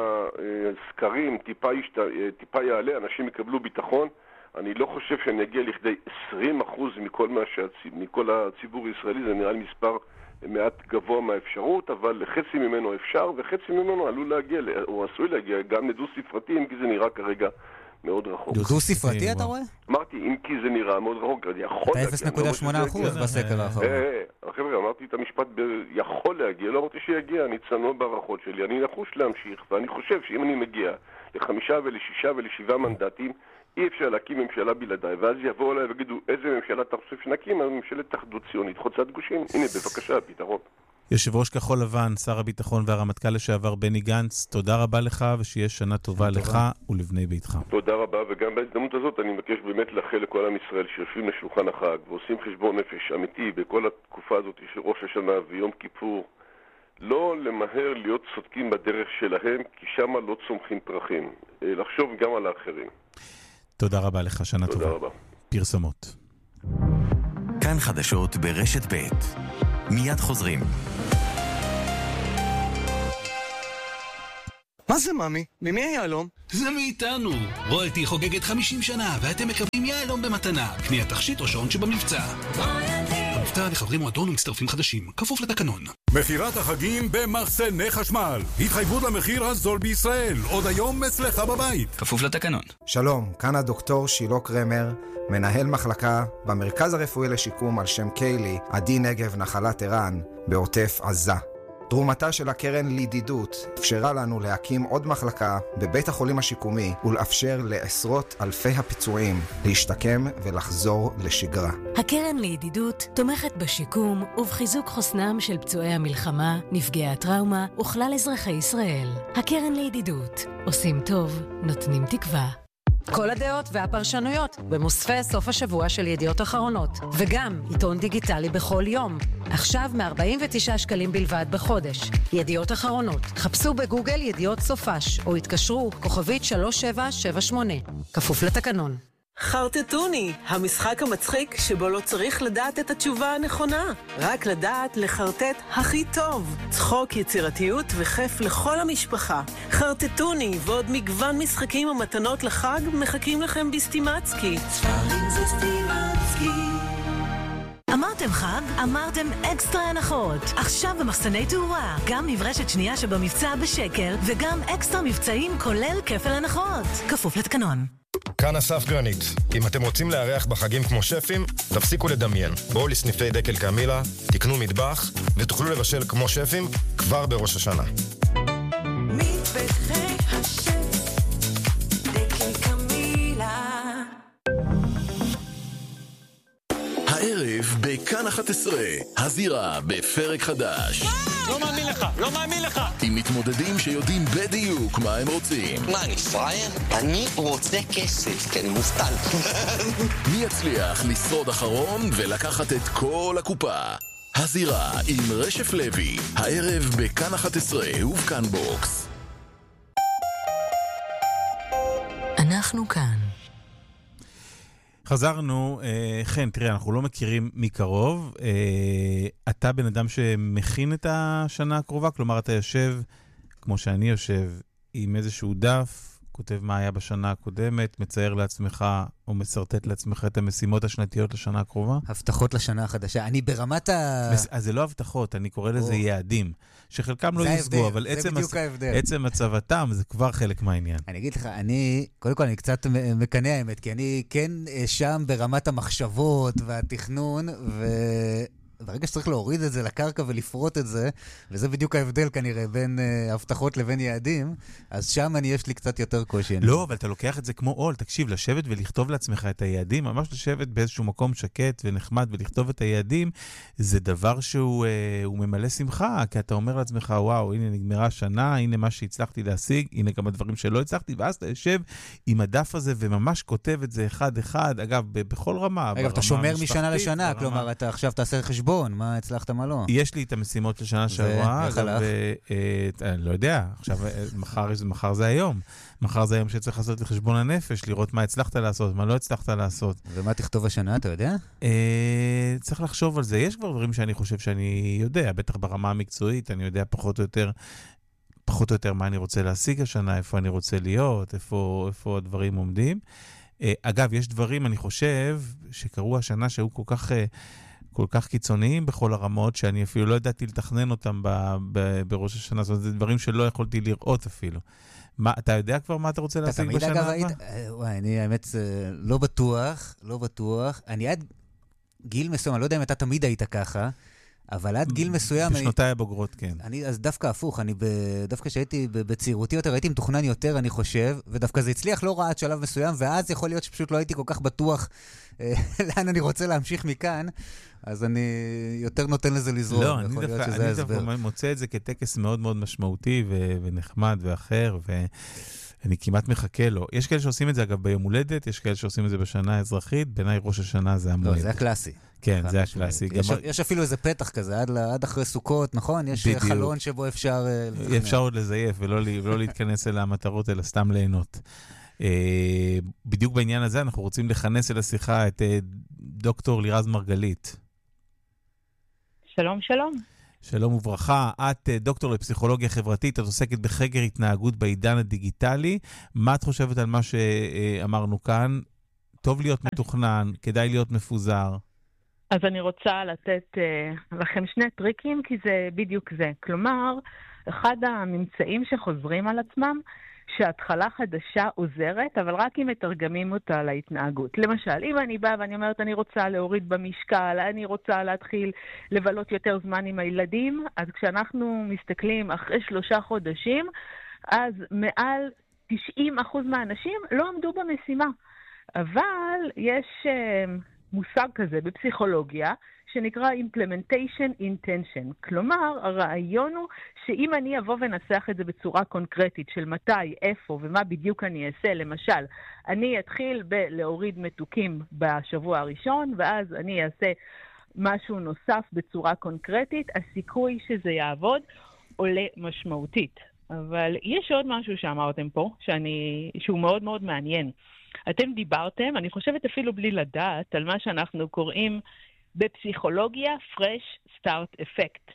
הסקרים טיפה יעלה, אנשים יקבלו ביטחון. אני לא חושב שאני אגיע לכדי 20% מכל הציבור הישראלי, זה נראה לי מספר מעט גבוה מהאפשרות, אבל חצי ממנו אפשר, וחצי ממנו עלול להגיע, או עשוי להגיע, גם לדו ספרתי, אם כי זה נראה כרגע מאוד רחוק. דו ספרתי אתה רואה? אמרתי, אם כי זה נראה מאוד רחוק, אני יכול להגיע. אתה 0.8% בסקר האחרון. חבר'ה, אמרתי את המשפט, יכול להגיע, לא אמרתי שיגיע, אני צנוע בהערכות שלי, אני נחוש להמשיך, ואני חושב שאם אני מגיע ל5 ול6 ול7 מנדטים, אי אפשר להקים ממשלה בלעדיי, ואז יבואו אליי ויגידו, איזה ממשלה אתה חושב שנקים? ממשלת אחדות ציונית, חוצת גושים. הנה, בבקשה, הפתרון. יושב ראש כחול לבן, שר הביטחון והרמטכ"ל לשעבר בני גנץ, תודה רבה לך ושיהיה שנה טובה לך ולבני ביתך. תודה רבה, וגם בהזדמנות הזאת אני מבקש באמת לאחל לכל עם ישראל שיושבים לשולחן החג ועושים חשבון נפש אמיתי בכל התקופה הזאת של ראש השנה ויום כיפור, לא למהר להיות צודקים בדרך שלהם, כי שמה לא צומחים פרחים. לחשוב גם על האחרים. תודה רבה לך, שנה טובה. תודה רבה. פרסומות. כאן חדשות ברשת ב' מיד חוזרים. מה זה, ממי? ממי היהלום? זה מאיתנו. רויאלטי חוגגת 50 שנה, ואתם מקבלים יהלום במתנה. קניית תכשיט או שעון שבמבצע. המבצע לחברי מועדון ומצטרפים חדשים, כפוף לתקנון. מחירת החגים במחסני חשמל. התחייבות למחיר הזול בישראל. עוד היום אצלך בבית. כפוף לתקנון. שלום, כאן הדוקטור שילה קרמר, מנהל מחלקה במרכז הרפואי לשיקום על שם קיילי, עדי נגב נחלת ערן, בעוטף עזה. תרומתה של הקרן לידידות אפשרה לנו להקים עוד מחלקה בבית החולים השיקומי ולאפשר לעשרות אלפי הפצועים להשתקם ולחזור לשגרה. הקרן לידידות תומכת בשיקום ובחיזוק חוסנם של פצועי המלחמה, נפגעי הטראומה וכלל אזרחי ישראל. הקרן לידידות, עושים טוב, נותנים תקווה. כל הדעות והפרשנויות במוספי סוף השבוע של ידיעות אחרונות, וגם עיתון דיגיטלי בכל יום. עכשיו מ-49 שקלים בלבד בחודש. ידיעות אחרונות. חפשו בגוגל ידיעות סופש, או התקשרו כוכבית 3778. כפוף לתקנון. חרטטוני, המשחק המצחיק שבו לא צריך לדעת את התשובה הנכונה, רק לדעת לחרטט הכי טוב. צחוק, יצירתיות וכיף לכל המשפחה. חרטטוני ועוד מגוון משחקים ומתנות לחג מחכים לכם בסטימצקי. ספרים זה סטימצקי. אמרתם חג? אמרתם אקסטרה הנחות. עכשיו במחסני תאורה, גם מברשת שנייה שבמבצע בשקל, וגם אקסטרה מבצעים כולל כפל הנחות. כפוף לתקנון. כאן אסף גרנית. אם אתם רוצים לארח בחגים כמו שפים, תפסיקו לדמיין. בואו לסניפי דקל קמילה, תקנו מטבח, ותוכלו לבשל כמו שפים כבר בראש השנה. מטבחי השף, דקל קמילה. הערב בכאן 11, הזירה בפרק חדש. לא מאמין לך, לא מאמין לך. עם מתמודדים שיודעים בדיוק מה הם רוצים. מה, אני פראייר? אני רוצה כסף, כי אני מובטל. מי יצליח לשרוד אחרון ולקחת את כל הקופה? הזירה עם רשף לוי, הערב בכאן 11 ובכאן בוקס. אנחנו כאן. חזרנו, כן, תראה, אנחנו לא מכירים מקרוב. אתה בן אדם שמכין את השנה הקרובה, כלומר אתה יושב, כמו שאני יושב, עם איזשהו דף, כותב מה היה בשנה הקודמת, מצייר לעצמך או מסרטט לעצמך את המשימות השנתיות לשנה הקרובה? הבטחות לשנה החדשה. אני ברמת אז זה לא הבטחות, אני קורא לזה יעדים, שחלקם לא יושגו, אבל עצם הצבתם זה כבר חלק מהעניין. אני אגיד לך, קודם כל אני קצת מקנא האמת, כי אני כן שם ברמת המחשבות והתכנון, ברגע שצריך להוריד את זה לקרקע ולפרוט את זה, וזה בדיוק ההבדל כנראה בין הבטחות לבין יעדים, אז שם יש לי קצת יותר קושי. לא, אבל אתה לוקח את זה כמו עול, תקשיב, לשבת ולכתוב לעצמך את היעדים, ממש לשבת באיזשהו מקום שקט ונחמד ולכתוב את היעדים, זה דבר שהוא ממלא שמחה, כי אתה אומר לעצמך, וואו, הנה נגמרה שנה, הנה מה שהצלחתי להשיג, הנה גם הדברים שלא הצלחתי, ואז אתה יושב עם הדף הזה וממש כותב את זה אחד-אחד, אגב, בכל רמה. אגב, אתה שומר משנה לשנה, כלומר, אתה עכשיו תעשה חשבון, מה הצלחת, מה לא? יש לי את המשימות של שנה שעברה, אני לא יודע, עכשיו, מחר זה היום. מחר זה היום שצריך לעשות לחשבון הנפש, לראות מה הצלחת לעשות, מה לא הצלחת לעשות. ומה תכתוב השנה, אתה יודע? צריך לחשוב על זה. יש כבר דברים שאני חושב שאני יודע, בטח ברמה המקצועית, אני יודע פחות או יותר מה אני רוצה להשיג השנה, איפה אני רוצה להיות, איפה הדברים עומדים. אגב, יש דברים, אני חושב, שקרו השנה שהיו כל כך קיצוניים בכל הרמות, שאני אפילו לא ידעתי לתכנן אותם בראש השנה. זאת אומרת, זה דברים שלא יכולתי לראות אפילו. אתה יודע כבר מה אתה רוצה להשיג בשנה הבאה? וואי, אני האמת לא בטוח. אני עד גיל מסוים, אני לא יודע אם אתה תמיד היית ככה, אבל עד גיל מסוים... בשנותיי הבוגרות, כן. אז דווקא הפוך, דווקא שהייתי בצעירותי יותר, הייתי מתוכנן יותר, אני חושב, ודווקא זה הצליח לא רע עד שלב מסוים, ואז יכול להיות שפשוט לא הייתי כל כך בטוח לאן אני רוצה להמשיך מכאן, אז אני יותר נותן לזה לזרום. לא, אני דווקא מוצא את זה כטקס מאוד מאוד משמעותי ונחמד ואחר, ואני כמעט מחכה לו. יש כאלה שעושים את זה אגב ביום הולדת, יש כאלה שעושים את זה בשנה האזרחית, בעיניי ראש השנה זה המועד. לא, זה הקלאסי. כן, זה הקלאסי. יש אפילו איזה פתח כזה, עד אחרי סוכות, נכון? יש חלון שבו אפשר... אפשר עוד לזייף ולא להתכנס אל המטרות, אלא סתם ליהנות. בדיוק בעניין הזה אנחנו רוצים לכנס אל השיחה את דוקטור לירז מרגלית. שלום, שלום. שלום וברכה, את דוקטור לפסיכולוגיה חברתית, את עוסקת בחקר התנהגות בעידן הדיגיטלי. מה את חושבת על מה שאמרנו כאן? טוב להיות מתוכנן, כדאי להיות מפוזר. אז אני רוצה לתת לכם שני טריקים, כי זה בדיוק זה. כלומר, אחד הממצאים שחוזרים על עצמם, שהתחלה חדשה עוזרת, אבל רק אם מתרגמים אותה להתנהגות. למשל, אם אני באה ואני אומרת, אני רוצה להוריד במשקל, אני רוצה להתחיל לבלות יותר זמן עם הילדים, אז כשאנחנו מסתכלים אחרי 3 חודשים, אז מעל 90% מהאנשים לא עמדו במשימה. אבל יש מושג כזה בפסיכולוגיה, שנקרא implementation intention. כלומר, הרעיון הוא שאם אני אבוא ונסח את זה בצורה קונקרטית של מתי, איפה ומה בדיוק אני אעשה, למשל, אני אתחיל בלהוריד מתוקים בשבוע הראשון, ואז אני אעשה משהו נוסף בצורה קונקרטית, הסיכוי שזה יעבוד עולה משמעותית. אבל יש עוד משהו שאמרתם פה, שהוא מאוד מאוד מעניין. אתם דיברתם, אני חושבת אפילו בלי לדעת, על מה שאנחנו קוראים בפסיכולוגיה Fresh Start Effect.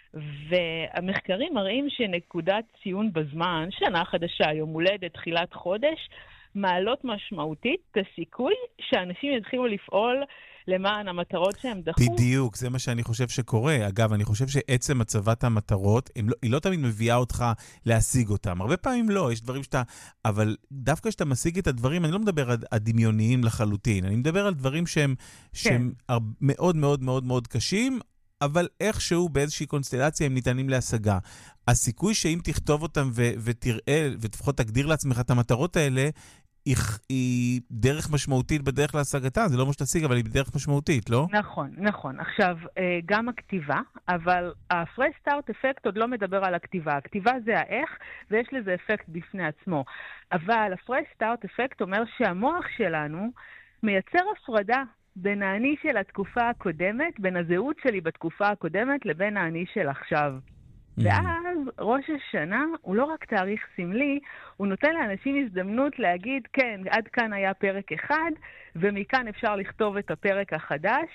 והמחקרים מראים שנקודת ציון בזמן, שנה חדשה, יום הולדת, תחילת חודש, מעלות משמעותית את הסיכוי שאנשים יתחילו לפעול למען המטרות שהם דחו. בדיוק, זה מה שאני חושב שקורה. אגב, אני חושב שעצם הצבת המטרות, היא לא תמיד מביאה אותך להשיג אותם. הרבה פעמים לא, יש דברים שאתה... אבל דווקא שאתה משיג את הדברים, אני לא מדבר על הדמיוניים לחלוטין, אני מדבר על דברים שהם מאוד מאוד מאוד מאוד קשים, אבל איכשהו באיזושהי קונסטלציה הם ניתנים להשגה. הסיכוי שאם תכתוב אותם ותראה, ולפחות תגדיר לעצמך את המטרות האלה, היא דרך משמעותית בדרך להשגתה, זה לא מה שתשיג, אבל היא בדרך משמעותית, לא? נכון, נכון. עכשיו, גם הכתיבה, אבל ה-Fresh Start Effect עוד לא מדבר על הכתיבה. הכתיבה זה האיך, ויש לזה אפקט בפני עצמו. אבל ה-Fresh Start Effect אומר שהמוח שלנו מייצר הפרדה בין האני של התקופה הקודמת, בין הזהות שלי בתקופה הקודמת, לבין האני של עכשיו. ואז ראש השנה הוא לא רק תאריך סמלי, הוא נותן לאנשים הזדמנות להגיד, כן, עד כאן היה פרק אחד, ומכאן אפשר לכתוב את הפרק החדש,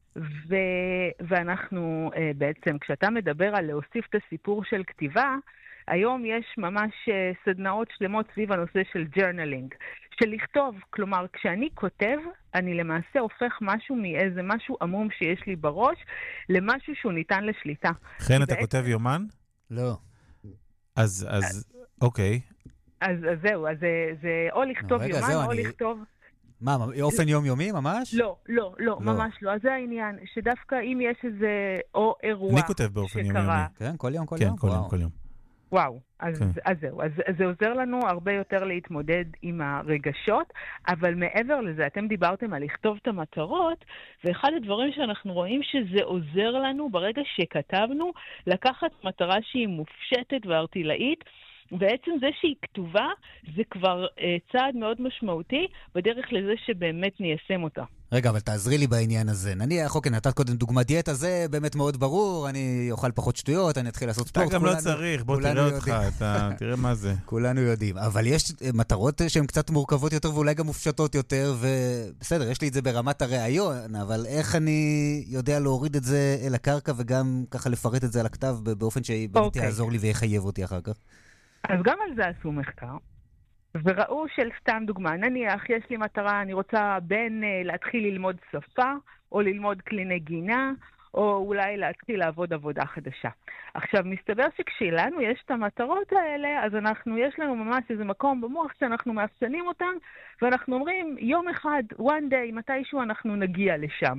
ואנחנו בעצם, כשאתה מדבר על להוסיף את הסיפור של כתיבה, היום יש ממש סדנאות שלמות סביב הנושא של ג'רנלינג, של לכתוב, כלומר, כשאני כותב, אני למעשה הופך משהו מאיזה משהו עמום שיש לי בראש, למשהו שהוא ניתן לשליטה. כן, אתה כותב יומן? לא. אז אוקיי. אז זהו, אז זה או לכתוב יומן, או לכתוב... מה, אופן יומיומי ממש? לא, ממש לא. אז זה העניין, שדווקא אם יש איזה או אירוע שקרה... אני כותב באופן יומיומי. כן, כל יום? כן, כל יום. וואו, אז זהו. אז זה עוזר לנו הרבה יותר להתמודד עם הרגשות, אבל מעבר לזה, אתם דיברתם על לכתוב את המטרות, ואחד הדברים שאנחנו רואים שזה עוזר לנו ברגע שכתבנו, לקחת מטרה שהיא מופשטת וארטילאית, בעצם זה שהיא כתובה, זה כבר צעד מאוד משמעותי בדרך לזה שבאמת ניישם אותה. רגע, אבל תעזרי לי בעניין הזה. נניח, אוקיי, נתת קודם דוגמה דיאטה, זה באמת מאוד ברור, אני אוכל פחות שטויות, אני אתחיל לעשות ספורט. אתה גם לא צריך, בוא תראה אותך, תראה מה זה. כולנו יודעים, אבל יש מטרות שהן קצת מורכבות יותר ואולי גם מופשטות יותר, ובסדר, יש לי את זה ברמת הרעיון, אבל איך אני יודע להוריד את זה אל הקרקע וגם ככה לפרט את זה על הכתב באופן שבאמת יעזור לי ויחייב אותי אחר כך? אז גם על זה עשו מחקר, וראו של סתם דוגמה, נניח יש לי מטרה, אני רוצה בין להתחיל ללמוד שפה, או ללמוד כלי נגינה, או אולי להתחיל לעבוד עבודה חדשה. עכשיו, מסתבר שכשלנו יש את המטרות האלה, אז יש לנו ממש איזה מקום במוח שאנחנו מאפסנים אותם, ואנחנו אומרים, יום אחד, one day, מתישהו אנחנו נגיע לשם.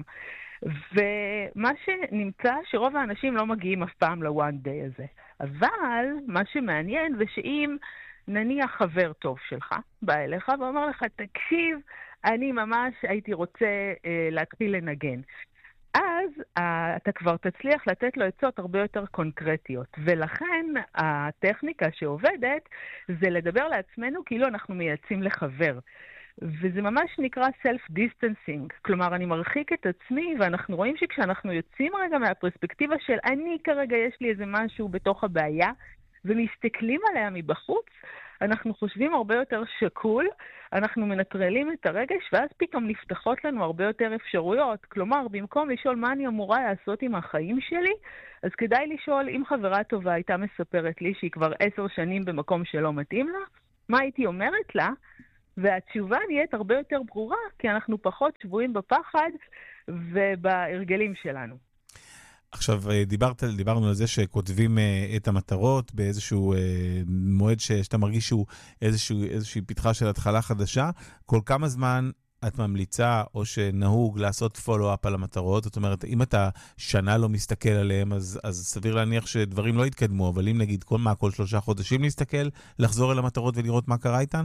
ומה שנמצא שרוב האנשים לא מגיעים אף פעם ל-one day הזה. אבל מה שמעניין זה שאם נניח חבר טוב שלך בא אליך ואומר לך, תקשיב, אני ממש הייתי רוצה להתחיל לנגן. אז אתה כבר תצליח לתת לו עצות הרבה יותר קונקרטיות. ולכן הטכניקה שעובדת זה לדבר לעצמנו כאילו אנחנו מייעצים לחבר. וזה ממש נקרא self-distancing. כלומר, אני מרחיק את עצמי, ואנחנו רואים שכשאנחנו יוצאים רגע מהפרספקטיבה של אני כרגע יש לי איזה משהו בתוך הבעיה, ומסתכלים עליה מבחוץ, אנחנו חושבים הרבה יותר שקול, אנחנו מנטרלים את הרגש, ואז פתאום נפתחות לנו הרבה יותר אפשרויות. כלומר, במקום לשאול מה אני אמורה לעשות עם החיים שלי, אז כדאי לשאול, אם חברה טובה הייתה מספרת לי שהיא כבר 10 שנים במקום שלא מתאים לה, מה הייתי אומרת לה? והתשובה נהיית הרבה יותר ברורה, כי אנחנו פחות שבויים בפחד ובהרגלים שלנו. עכשיו, דיברנו על זה שכותבים את המטרות באיזשהו מועד שאתה מרגיש שהוא איזושהי פתחה של התחלה חדשה. כל כמה זמן את ממליצה או שנהוג לעשות פולו-אפ על המטרות? זאת אומרת, אם אתה שנה לא מסתכל עליהם, אז סביר להניח שדברים לא יתקדמו, אבל אם נגיד כל 3 חודשים להסתכל, לחזור אל המטרות ולראות מה קרה איתן?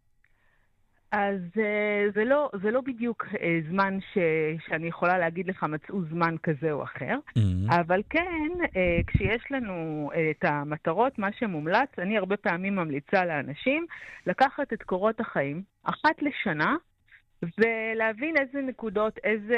אז זה לא בדיוק זמן שאני יכולה להגיד לך מצאו זמן כזה או אחר, אבל כן, כשיש לנו את המטרות, מה שמומלץ, אני הרבה פעמים ממליצה לאנשים לקחת את קורות החיים, אחת לשנה, ולהבין איזה נקודות, איזה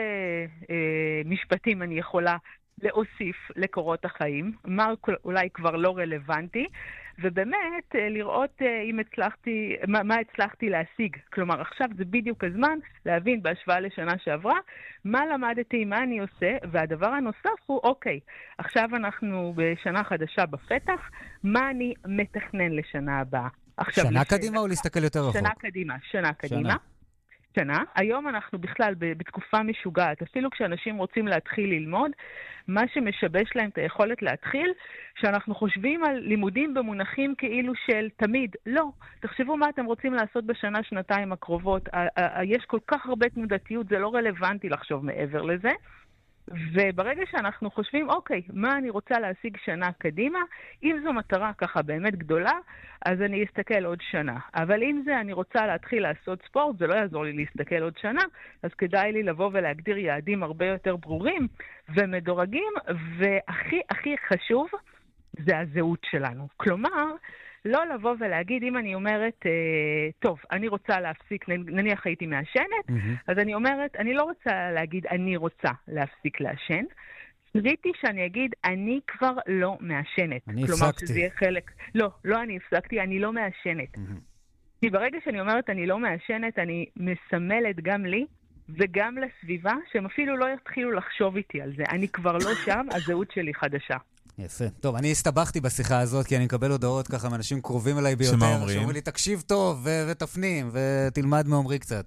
משפטים אני יכולה להוסיף לקורות החיים, מה אולי כבר לא רלוונטי, ובאמת לראות אם מה הצלחתי להשיג. כלומר, עכשיו זה בדיוק הזמן להבין בהשוואה לשנה שעברה, מה למדתי, מה אני עושה, והדבר הנוסף הוא, אוקיי, עכשיו אנחנו בשנה חדשה בפתח, מה אני מתכנן לשנה הבאה. שנה קדימה או להסתכל יותר רחוק? שנה קדימה. שנה. היום אנחנו בכלל בתקופה משוגעת. אפילו כשאנשים רוצים להתחיל ללמוד, מה שמשבש להם את היכולת להתחיל, שאנחנו חושבים על לימודים במונחים כאילו של תמיד. לא. תחשבו מה אתם רוצים לעשות בשנה, שנתיים הקרובות. יש כל כך הרבה תנודתיות, זה לא רלוונטי לחשוב מעבר לזה. וברגע שאנחנו חושבים, אוקיי, מה אני רוצה להשיג שנה קדימה, אם זו מטרה ככה באמת גדולה, אז אני אסתכל עוד שנה. אבל אם זה אני רוצה להתחיל לעשות ספורט, זה לא יעזור לי להסתכל עוד שנה, אז כדאי לי לבוא ולהגדיר יעדים הרבה יותר ברורים ומדורגים, והכי חשוב זה הזהות שלנו. כלומר, לא לבוא ולהגיד, אם אני אומרת, טוב, אני רוצה להפסיק, נניח הייתי מעשנת, אז אני אומרת, אני לא רוצה להגיד, אני רוצה להפסיק לעשן, ראיתי שאני אגיד, אני כבר לא מעשנת. אני כלומר, הפסקתי. שזה יהיה חלק, לא אני הפסקתי, אני לא מעשנת. כי ברגע שאני אומרת, אני לא מעשנת, אני מסמלת גם לי, וגם לסביבה, שהם אפילו לא יתחילו לחשוב איתי על זה. אני כבר לא שם, הזהות שלי חדשה. יפה. טוב, אני הסתבכתי בשיחה הזאת, כי אני מקבל הודעות ככה מאנשים קרובים אליי ביותר, שאומרים לי, תקשיב טוב ותפנים, ותלמד מעומרי קצת.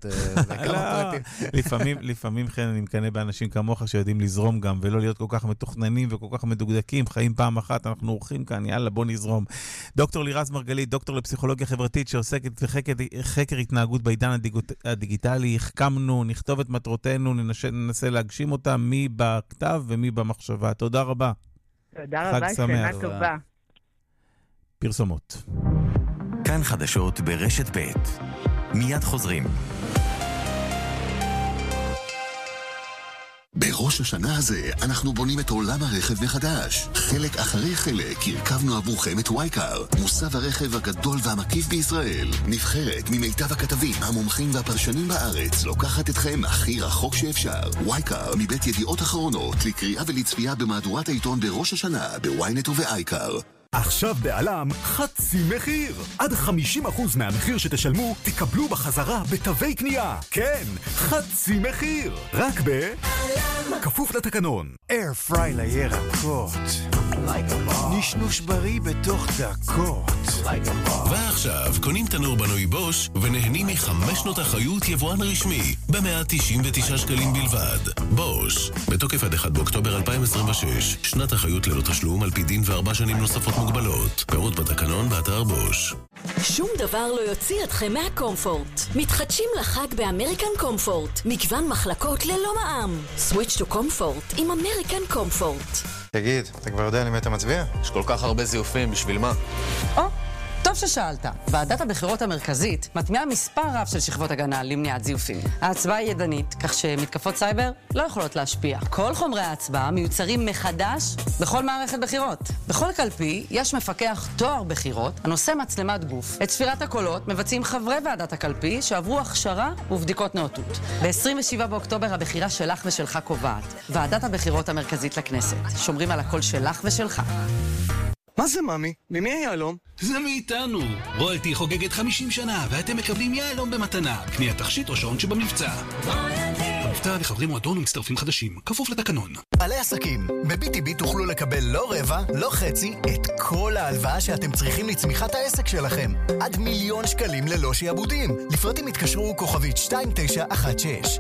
לפעמים כן אני מקנה באנשים כמוך שיודעים לזרום גם, ולא להיות כל כך מתוכננים וכל כך מדוקדקים, חיים פעם אחת, אנחנו עורכים כאן, יאללה, בוא נזרום. דוקטור לירז מרגלית, דוקטור לפסיכולוגיה חברתית, שעוסקת בחקר התנהגות בעידן הדיגיטלי, החכמנו, נכתוב את מטרותינו, ננסה להגשים אותם, מי בכתב ומי במחשבה. תודה רבה. תודה רבה, שנה טובה. פרסומות. כאן חדשות ברשת ב'. מיד חוזרים. בראש השנה הזה אנחנו בונים את עולם הרכב מחדש. חלק אחרי חלק הרכבנו עבורכם את וייקר, מוסב הרכב הגדול והמקיף בישראל. נבחרת ממיטב הכתבים, המומחים והפרשנים בארץ לוקחת אתכם הכי רחוק שאפשר. וייקר מבית ידיעות אחרונות, לקריאה ולצפייה במהדורת העיתון בראש השנה, בוויינט ובאייקר. עכשיו בעלם חצי מחיר. עד 50% מהמחיר שתשלמו תקבלו בחזרה בתווי קנייה. כן, חצי מחיר. רק כפוף לתקנון. אייר פריי לירקות. נשנוש בריא בתוך דקות. ועכשיו קונים תנור בנוי בוש ונהנים מ5 שנות אחריות יבואן רשמי ב199 שקלים בלבד. בוש, בתוקף עד 1 באוקטובר 2026, שנת אחריות ללא תשלום על פי דין ו4 שנים נוספות מוגבלות. פירוט בתקנון באתר בוש. שום דבר לא יוציא אתכם מהקומפורט. מתחדשים לחג באמריקן קומפורט. מגוון מחלקות ללא מע"מ. Switch to Comfort עם אמריקן קומפורט. תגיד, אתה כבר יודע למי אתה מצביע? יש כל כך הרבה זיופים, בשביל מה? טוב ששאלת. ועדת הבחירות המרכזית מטמיעה מספר רב של שכבות הגנה למניעת זיופים. ההצבעה היא ידנית, כך שמתקפות סייבר לא יכולות להשפיע. כל חומרי ההצבעה מיוצרים מחדש בכל מערכת בחירות. בכל קלפי יש מפקח תואר בחירות הנושא מצלמת גוף. את ספירת הקולות מבצעים חברי ועדת הקלפי שעברו הכשרה ובדיקות נאותות. ב-27 באוקטובר הבחירה שלך ושלך קובעת. ועדת הבחירות המרכזית לכנסת. שומרים על הקול שלך ושלך. מה זה, ממי? ממי היהלום? זה מאיתנו. רויאלטי חוגגת 50 שנה, ואתם מקבלים יהלום במתנה. קנייה תכשיט או שעון שבמבצע. המבצע לחברים מועדון ומצטרפים חדשים, כפוף לתקנון. בעלי עסקים, ב-BTB תוכלו לקבל לא רבע, לא חצי, את כל ההלוואה שאתם צריכים לצמיחת העסק שלכם. עד 1,000,000 שקלים ללא שיעבודים. לפרטים התקשרו כוכבית 2916.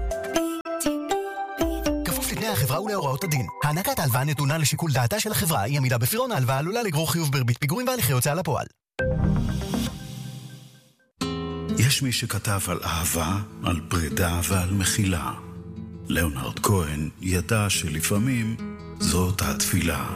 כפוף לתנאי החברה ולהוראות הדין. הענקת ההלוואה נתונה לשיקול דעתה של החברה, היא עמידה בפירעון ההלוואה עלולה לגרור חיוב בריבית פיגורים והליכי הוצאה לפועל. יש מי שכתב על אהבה, על פרידה ועל מחילה. ליאונרד כהן ידע שלפעמים זאת התפילה.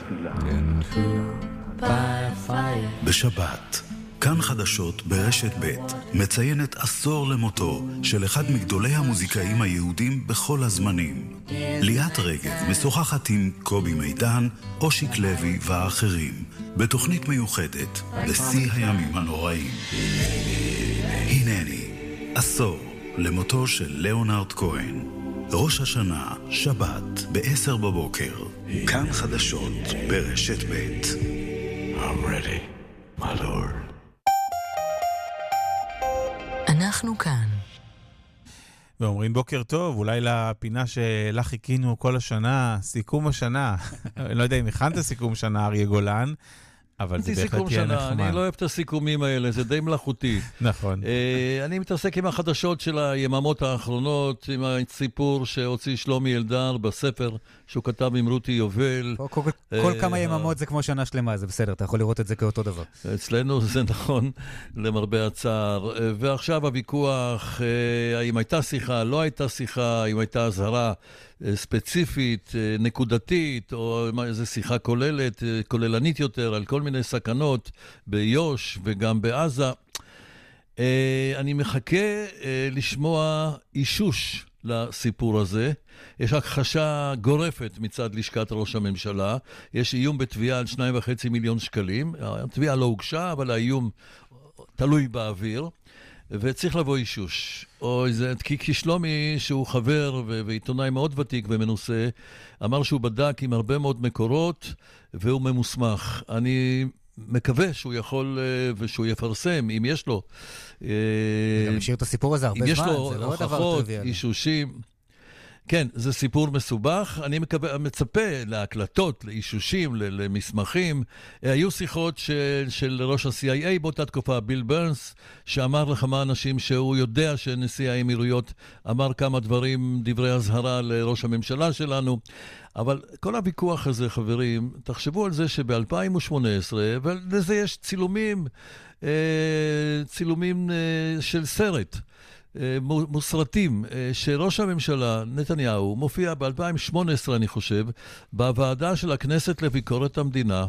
בשבת, כאן חדשות ברשת ב' מציינת עשור למותו של אחד מגדולי המוזיקאים היהודים בכל הזמנים. ליאת רגב משוחחת עם קובי מידן, אושיק לוי והאחרים בתוכנית מיוחדת בשיא הימים הנוראים. הנני, עשור למותו של ליאונרד כהן. ראש השנה, שבת, ב-10 בבוקר. כאן חדשות ברשת ב'. I'm ready, my lord. אנחנו כאן. ואומרים בוקר טוב, אולי לפינה שלה חיכינו כל השנה, סיכום השנה. אני לא יודע אם הכנת סיכום שנה, אריה גולן, אבל זה בהחלט תהיה נחמד. אני לא אוהב את הסיכומים האלה, זה די מלאכותי. נכון. אני מתעסק עם החדשות של היממות האחרונות, עם הסיפור שהוציא שלומי אלדר בספר שהוא כתב עם רותי יובל. כל כמה יממות זה כמו שנה שלמה, זה בסדר, אתה יכול לראות את זה כאותו דבר. אצלנו זה נכון, למרבה הצער. ועכשיו הוויכוח, האם הייתה שיחה, לא הייתה שיחה, האם הייתה הזהרה ספציפית, נקודתית, או איזו שיחה כוללנית יותר, על כל מיני סכנות ביוש וגם בעזה. אני מחכה לשמוע אישוש לסיפור הזה. יש הכחשה גורפת מצד לשכת ראש הממשלה. יש איום בתביעה על 2.5 מיליון שקלים. התביעה לא הוגשה, אבל האיום תלוי באוויר. וצריך לבוא אישוש. כי שלומי, שהוא חבר ועיתונאי מאוד ותיק ומנוסה, אמר שהוא בדק עם הרבה מאוד מקורות, והוא ממוסמך. אני מקווה שהוא יכול ושהוא יפרסם, אם יש לו. גם השאיר את הסיפור הזה הרבה זמן, זה לא דבר טריוויאלי. אם יש לו הוכחות, אישושים. כן, זה סיפור מסובך. אני מצפה להקלטות, לאישושים, למסמכים. היו שיחות של ראש ה-CIA באותה תקופה, ביל ברנס, שאמר לכמה אנשים שהוא יודע שנשיא האמירויות אמר כמה דברי הזהרה לראש הממשלה שלנו. אבל כל הוויכוח הזה, חברים, תחשבו על זה שב-2018, ולזה יש צילומים של סרט, מוסרטים, שראש הממשלה נתניהו מופיע ב-2018, אני חושב, בוועדה של הכנסת לביקורת המדינה,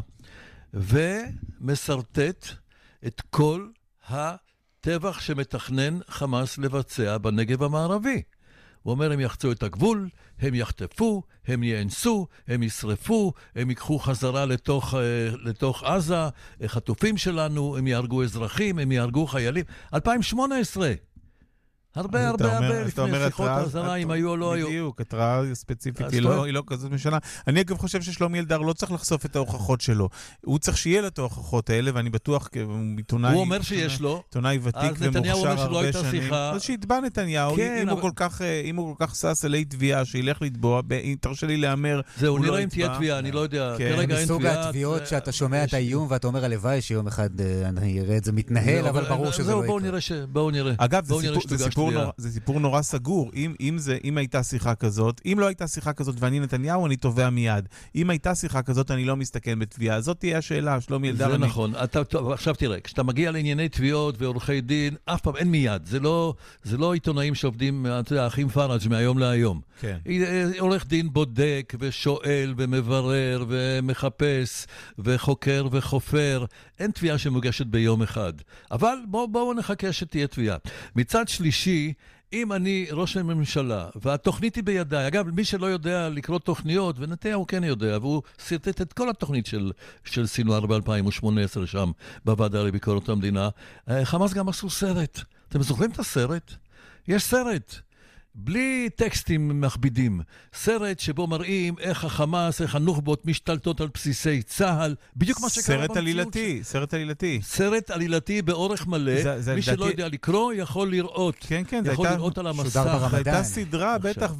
ומסרטט את כל הטבח שמתכנן חמאס לבצע בנגב המערבי. הוא אומר, הם יחצו את הגבול, הם יחטפו, הם יאנסו, הם ישרפו, הם ייקחו חזרה לתוך עזה, חטופים שלנו, הם יהרגו אזרחים, הם יהרגו חיילים. 2018. הרבה לפני שיחות הזרה, אם היו או לא היו. בדיוק, התראה ספציפית היא לא כזאת משנה. אני אגב חושב ששלומי אלדר לא צריך לחשוף את ההוכחות שלו. הוא צריך שיהיה לו את ההוכחות האלה, ואני בטוח כעיתונאי... הוא אומר שיש לו. עיתונאי ותיק ומוכשר הרבה שנים. אז שיתבע נתניהו, אם הוא כל כך סס אלי תביעה, שילך לתבוע, תרשה לי לאמר, זהו, נראה אם תהיה תביעה, אני לא יודע. כרגע אין תביעה. מסוג התביעות שאתה שומע את האיום, ואתה אומר הלוואי שיום אחד אני אראה את זה מתנהל, אבל ברור שזה לא יקרה. בואו נראה. אגב, זה סיפור נורא סגור. אם הייתה שיחה כזאת, אם לא הייתה שיחה כזאת ואני נתניהו, אני תובע מיד. אם הייתה שיחה כזאת, אני לא מסתכן בתביעה. זאת תהיה השאלה, שלומי אלדר. זה נכון. עכשיו תראה, כשאתה מגיע לענייני תביעות ועורכי דין, אף פעם אין מיד. זה לא עיתונאים שעובדים, אתה יודע, אחים פראג' מהיום להיום. כן. עורך דין בודק ושואל ומברר ומחפש וחוקר וחופר. אין תביעה שמוגשת ביום אחד. אבל בואו נחכה שתהיה תביעה. מצד שלישי, אם אני ראש הממשלה, והתוכנית היא בידיי, אגב, מי שלא יודע לקרוא תוכניות, ונתניהו כן יודע, והוא סרטט את כל התוכנית של סינואר ב-2018 שם, בוועדה לביקורת המדינה, חמאס גם עשו סרט. אתם זוכרים את הסרט? יש סרט. בלי טקסטים מכבידים. סרט שבו מראים איך החמאס, איך הנוח'בות משתלטות על בסיסי צהל, בדיוק מה שקרה במציאות. סרט עלילתי. סרט עלילתי באורך מלא, מי שלא יודע לקרוא יכול לראות. כן, יכול לראות על המסך. זו הייתה סדרה, בטח.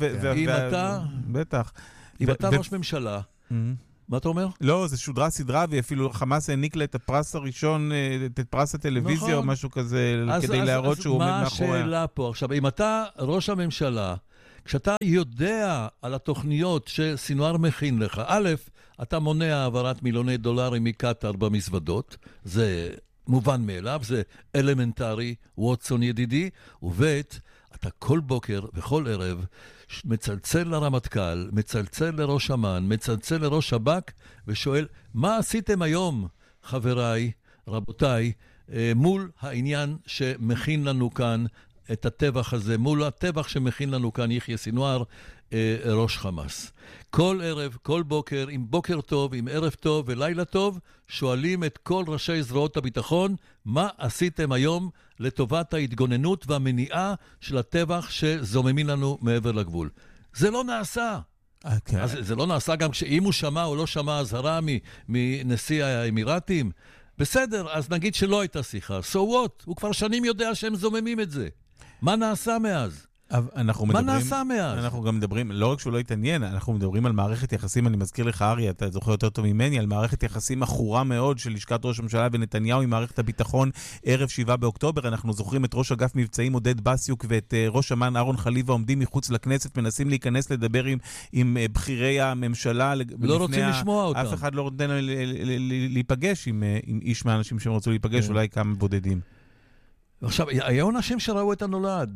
אם אתה ראש ממשלה, מה אתה אומר? לא, זה שודרה סדרה, ואפילו חמאס העניק לה את הפרס הראשון, את פרס הטלוויזיה או משהו כזה, כדי להראות שהוא עומד מאחוריה. מה השאלה פה? עכשיו, אם אתה ראש הממשלה, כשאתה יודע על התוכניות שסינואר מכין לך, א', אתה מונע העברת מיליוני דולרים מקטר במזוודות, זה מובן מאליו, זה אלמנטרי, ווטסון ידידי, וב' אתה כל בוקר וכל ערב מצלצל לרמטכ"ל, מצלצל לראש אמ"ן, מצלצל לראש שב"כ, ושואל, מה עשיתם היום, חבריי, רבותיי, מול העניין שמכין לנו כאן את הטבח הזה, מול הטבח שמכין לנו כאן יחיא סינואר, ראש חמאס. כל ערב, כל בוקר, עם בוקר טוב, עם ערב טוב ולילה טוב, שואלים את כל ראשי זרועות הביטחון, מה עשיתם היום לטובת ההתגוננות והמניעה של הטבח שזוממים לנו מעבר לגבול. זה לא נעשה. אז זה לא נעשה גם אם הוא שמע או לא שמע הזהרה מנשיא האמירתים. בסדר, אז נגיד שלא הייתה שיחה. So what? הוא כבר שנים יודע שהם זוממים את זה. מה נעשה מאז? מה נעשה מאז? אנחנו גם מדברים, לא רק שהוא לא התעניין, אנחנו מדברים על מערכת יחסים, אני מזכיר לך ארי, אתה זוכר יותר טוב ממני, על מערכת יחסים אחורה מאוד של לשכת ראש הממשלה ונתניהו עם מערכת הביטחון ערב 7 באוקטובר, אנחנו זוכרים את ראש אגף מבצעים עודד בסיוק ואת ראש אמ"ן אהרון חליבה עומדים מחוץ לכנסת, מנסים להיכנס לדבר עם בחירי הממשלה. לא רוצים לשמוע אותם. אף אחד לא נותן להיפגש עם איש מהאנשים שהם רצו להיפגש, אולי כמה בודדים. עכשיו, היו אנשים שראו את הנולד.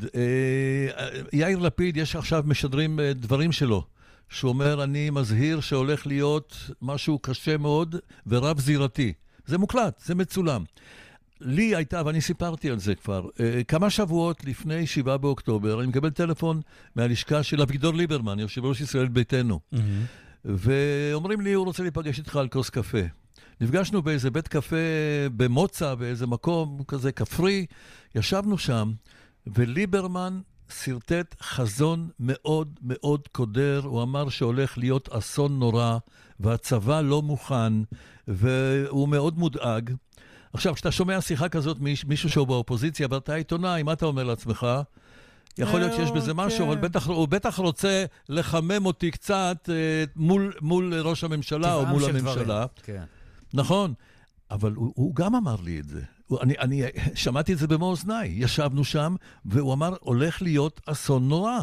יאיר לפיד, יש עכשיו משדרים דברים שלו, שהוא אומר, אני מזהיר שהולך להיות משהו קשה מאוד ורב זירתי. זה מוקלט, זה מצולם. לי הייתה, ואני סיפרתי על זה כבר, כמה שבועות לפני 7 באוקטובר, אני מקבל טלפון מהלשכה של אביגדור ליברמן, יושב ראש ישראל ביתנו, ואומרים לי, הוא רוצה להיפגש איתך על כוס קפה. נפגשנו באיזה בית קפה במוצא, באיזה מקום כזה כפרי, ישבנו שם, וליברמן סרטט חזון מאוד מאוד קודר, הוא אמר שהולך להיות אסון נורא, והצבא לא מוכן, והוא מאוד מודאג. עכשיו, כשאתה שומע שיחה כזאת מישהו שהוא באופוזיציה, ואתה עיתונאי, מה אתה אומר לעצמך? יכול להיות שיש בזה משהו, אבל הוא בטח רוצה לחמם אותי קצת מול ראש הממשלה או מול הממשלה. כן. נכון, אבל הוא גם אמר לי את זה. אני שמעתי את זה במו אוזניי. ישבנו שם, והוא אמר, הולך להיות אסון נורא.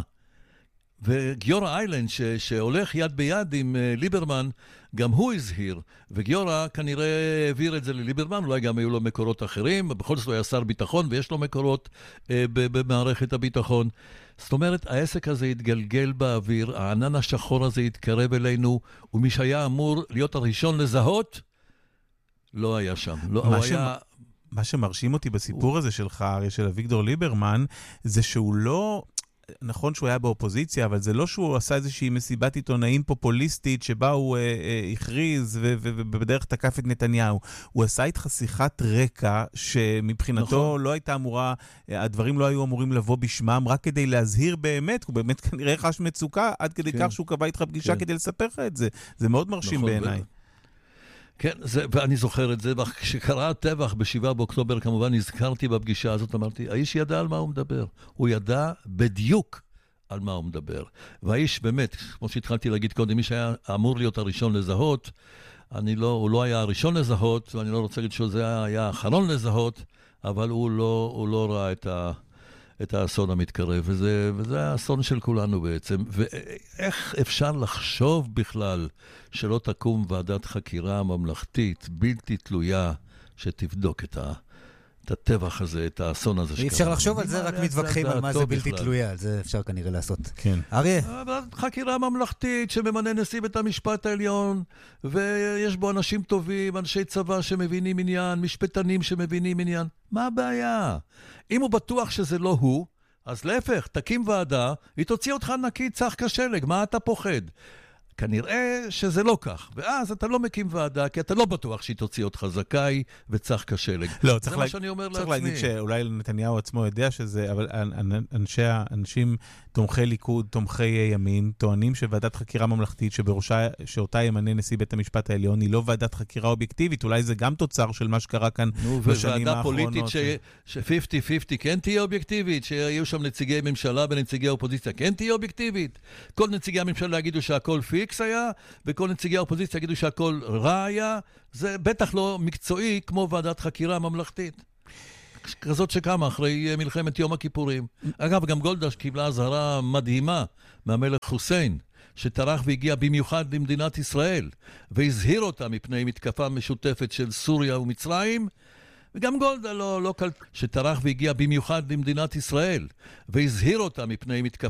וגיורא איילנד, שהולך יד ביד עם ליברמן, גם הוא הזהיר. וגיורא כנראה העביר את זה לליברמן, אולי גם היו לו מקורות אחרים, בכל זאת הוא היה שר ביטחון, ויש לו מקורות במערכת הביטחון. זאת אומרת, העסק הזה התגלגל באוויר, הענן השחור הזה התקרב אלינו, ומי שהיה אמור להיות הראשון לזהות, לא היה שם. מה שמרשים אותי בסיפור הזה שלך, הרי של אביגדור ליברמן, זה שהוא לא, נכון שהוא היה באופוזיציה, אבל זה לא שהוא עשה איזושהי מסיבת עיתונאים פופוליסטית, שבה הוא הכריז ובדרך תקף את נתניהו. הוא עשה איתך שיחת רקע, שמבחינתו לא הייתה אמורה, הדברים לא היו אמורים לבוא בשמם, רק כדי להזהיר באמת, הוא באמת כנראה חש מצוקה, עד כדי כך שהוא קבע איתך פגישה כדי לספר לך את זה. זה מאוד מרשים בעיניי. כן, ואני זוכר את זה, כשקרה הטבח ב7 באוקטובר, כמובן נזכרתי בפגישה הזאת, אמרתי, האיש ידע על מה הוא מדבר. הוא ידע בדיוק על מה הוא מדבר. והאיש באמת, כמו שהתחלתי להגיד קודם, מי שהיה אמור להיות הראשון לזהות, הוא לא היה הראשון לזהות, ואני לא רוצה להגיד שזה היה האחרון לזהות, אבל הוא לא ראה את האסון המתקרב, וזה האסון של כולנו בעצם. ואיך אפשר לחשוב בכלל שלא תקום ועדת חקירה ממלכתית, בלתי תלויה, שתבדוק את הטבח הזה, את האסון הזה שקרה. אפשר לחשוב על זה, רק מתווכחים על מה זה בלתי תלויה, על זה אפשר כנראה לעשות. כן. אריה? חקירה ממלכתית שממנה נשיא בית המשפט העליון, ויש בו אנשים טובים, אנשי צבא שמבינים עניין, משפטנים שמבינים עניין. מה הבעיה? אם הוא בטוח שזה לא הוא, אז להפך, תקים ועדה, היא תוציא אותך נקי צח כשלג, מה אתה פוחד? כנראה שזה לא כך, ואז אתה לא מקים ועדה, כי אתה לא בטוח שהיא תוציא אותך זכאי וצח כשלג. לא, זה מה שאני אומר לעצמי. צריך להגיד שאולי נתניהו עצמו יודע שזה, אבל אנשים תומכי ליכוד, תומכי ימין, טוענים שוועדת חקירה ממלכתית שאותה ימנה נשיא בית המשפט העליון, היא לא ועדת חקירה אובייקטיבית, אולי זה גם תוצר של מה שקרה כאן בשנים האחרונות. וועדה פוליטית ש-50-50 כן תהיה אובייקטיבית, שיהיו שם נציגי ממשלה ונציגי האופוזיציה, כן תהיה אובייקטיבית. כל נציגי הממשלה יגידו שהכל פיקס היה, וכל נציגי האופוזיציה יגידו שהכל רע היה. זה בטח לא מקצועי כמו ועדת חקירה ממלכתית. כזאת שקמה אחרי מלחמת יום הכיפורים. אגב, גם גולדה קיבלה אזהרה מדהימה מהמלך חוסיין, שטרח והגיע במיוחד למדינת ישראל, והזהיר אותה מפני מתקפה משותפת של סוריה ומצרים, וגם גולדה לא שטרח והגיע במיוחד למדינת ישראל, והזהיר אותה מפני מתקפה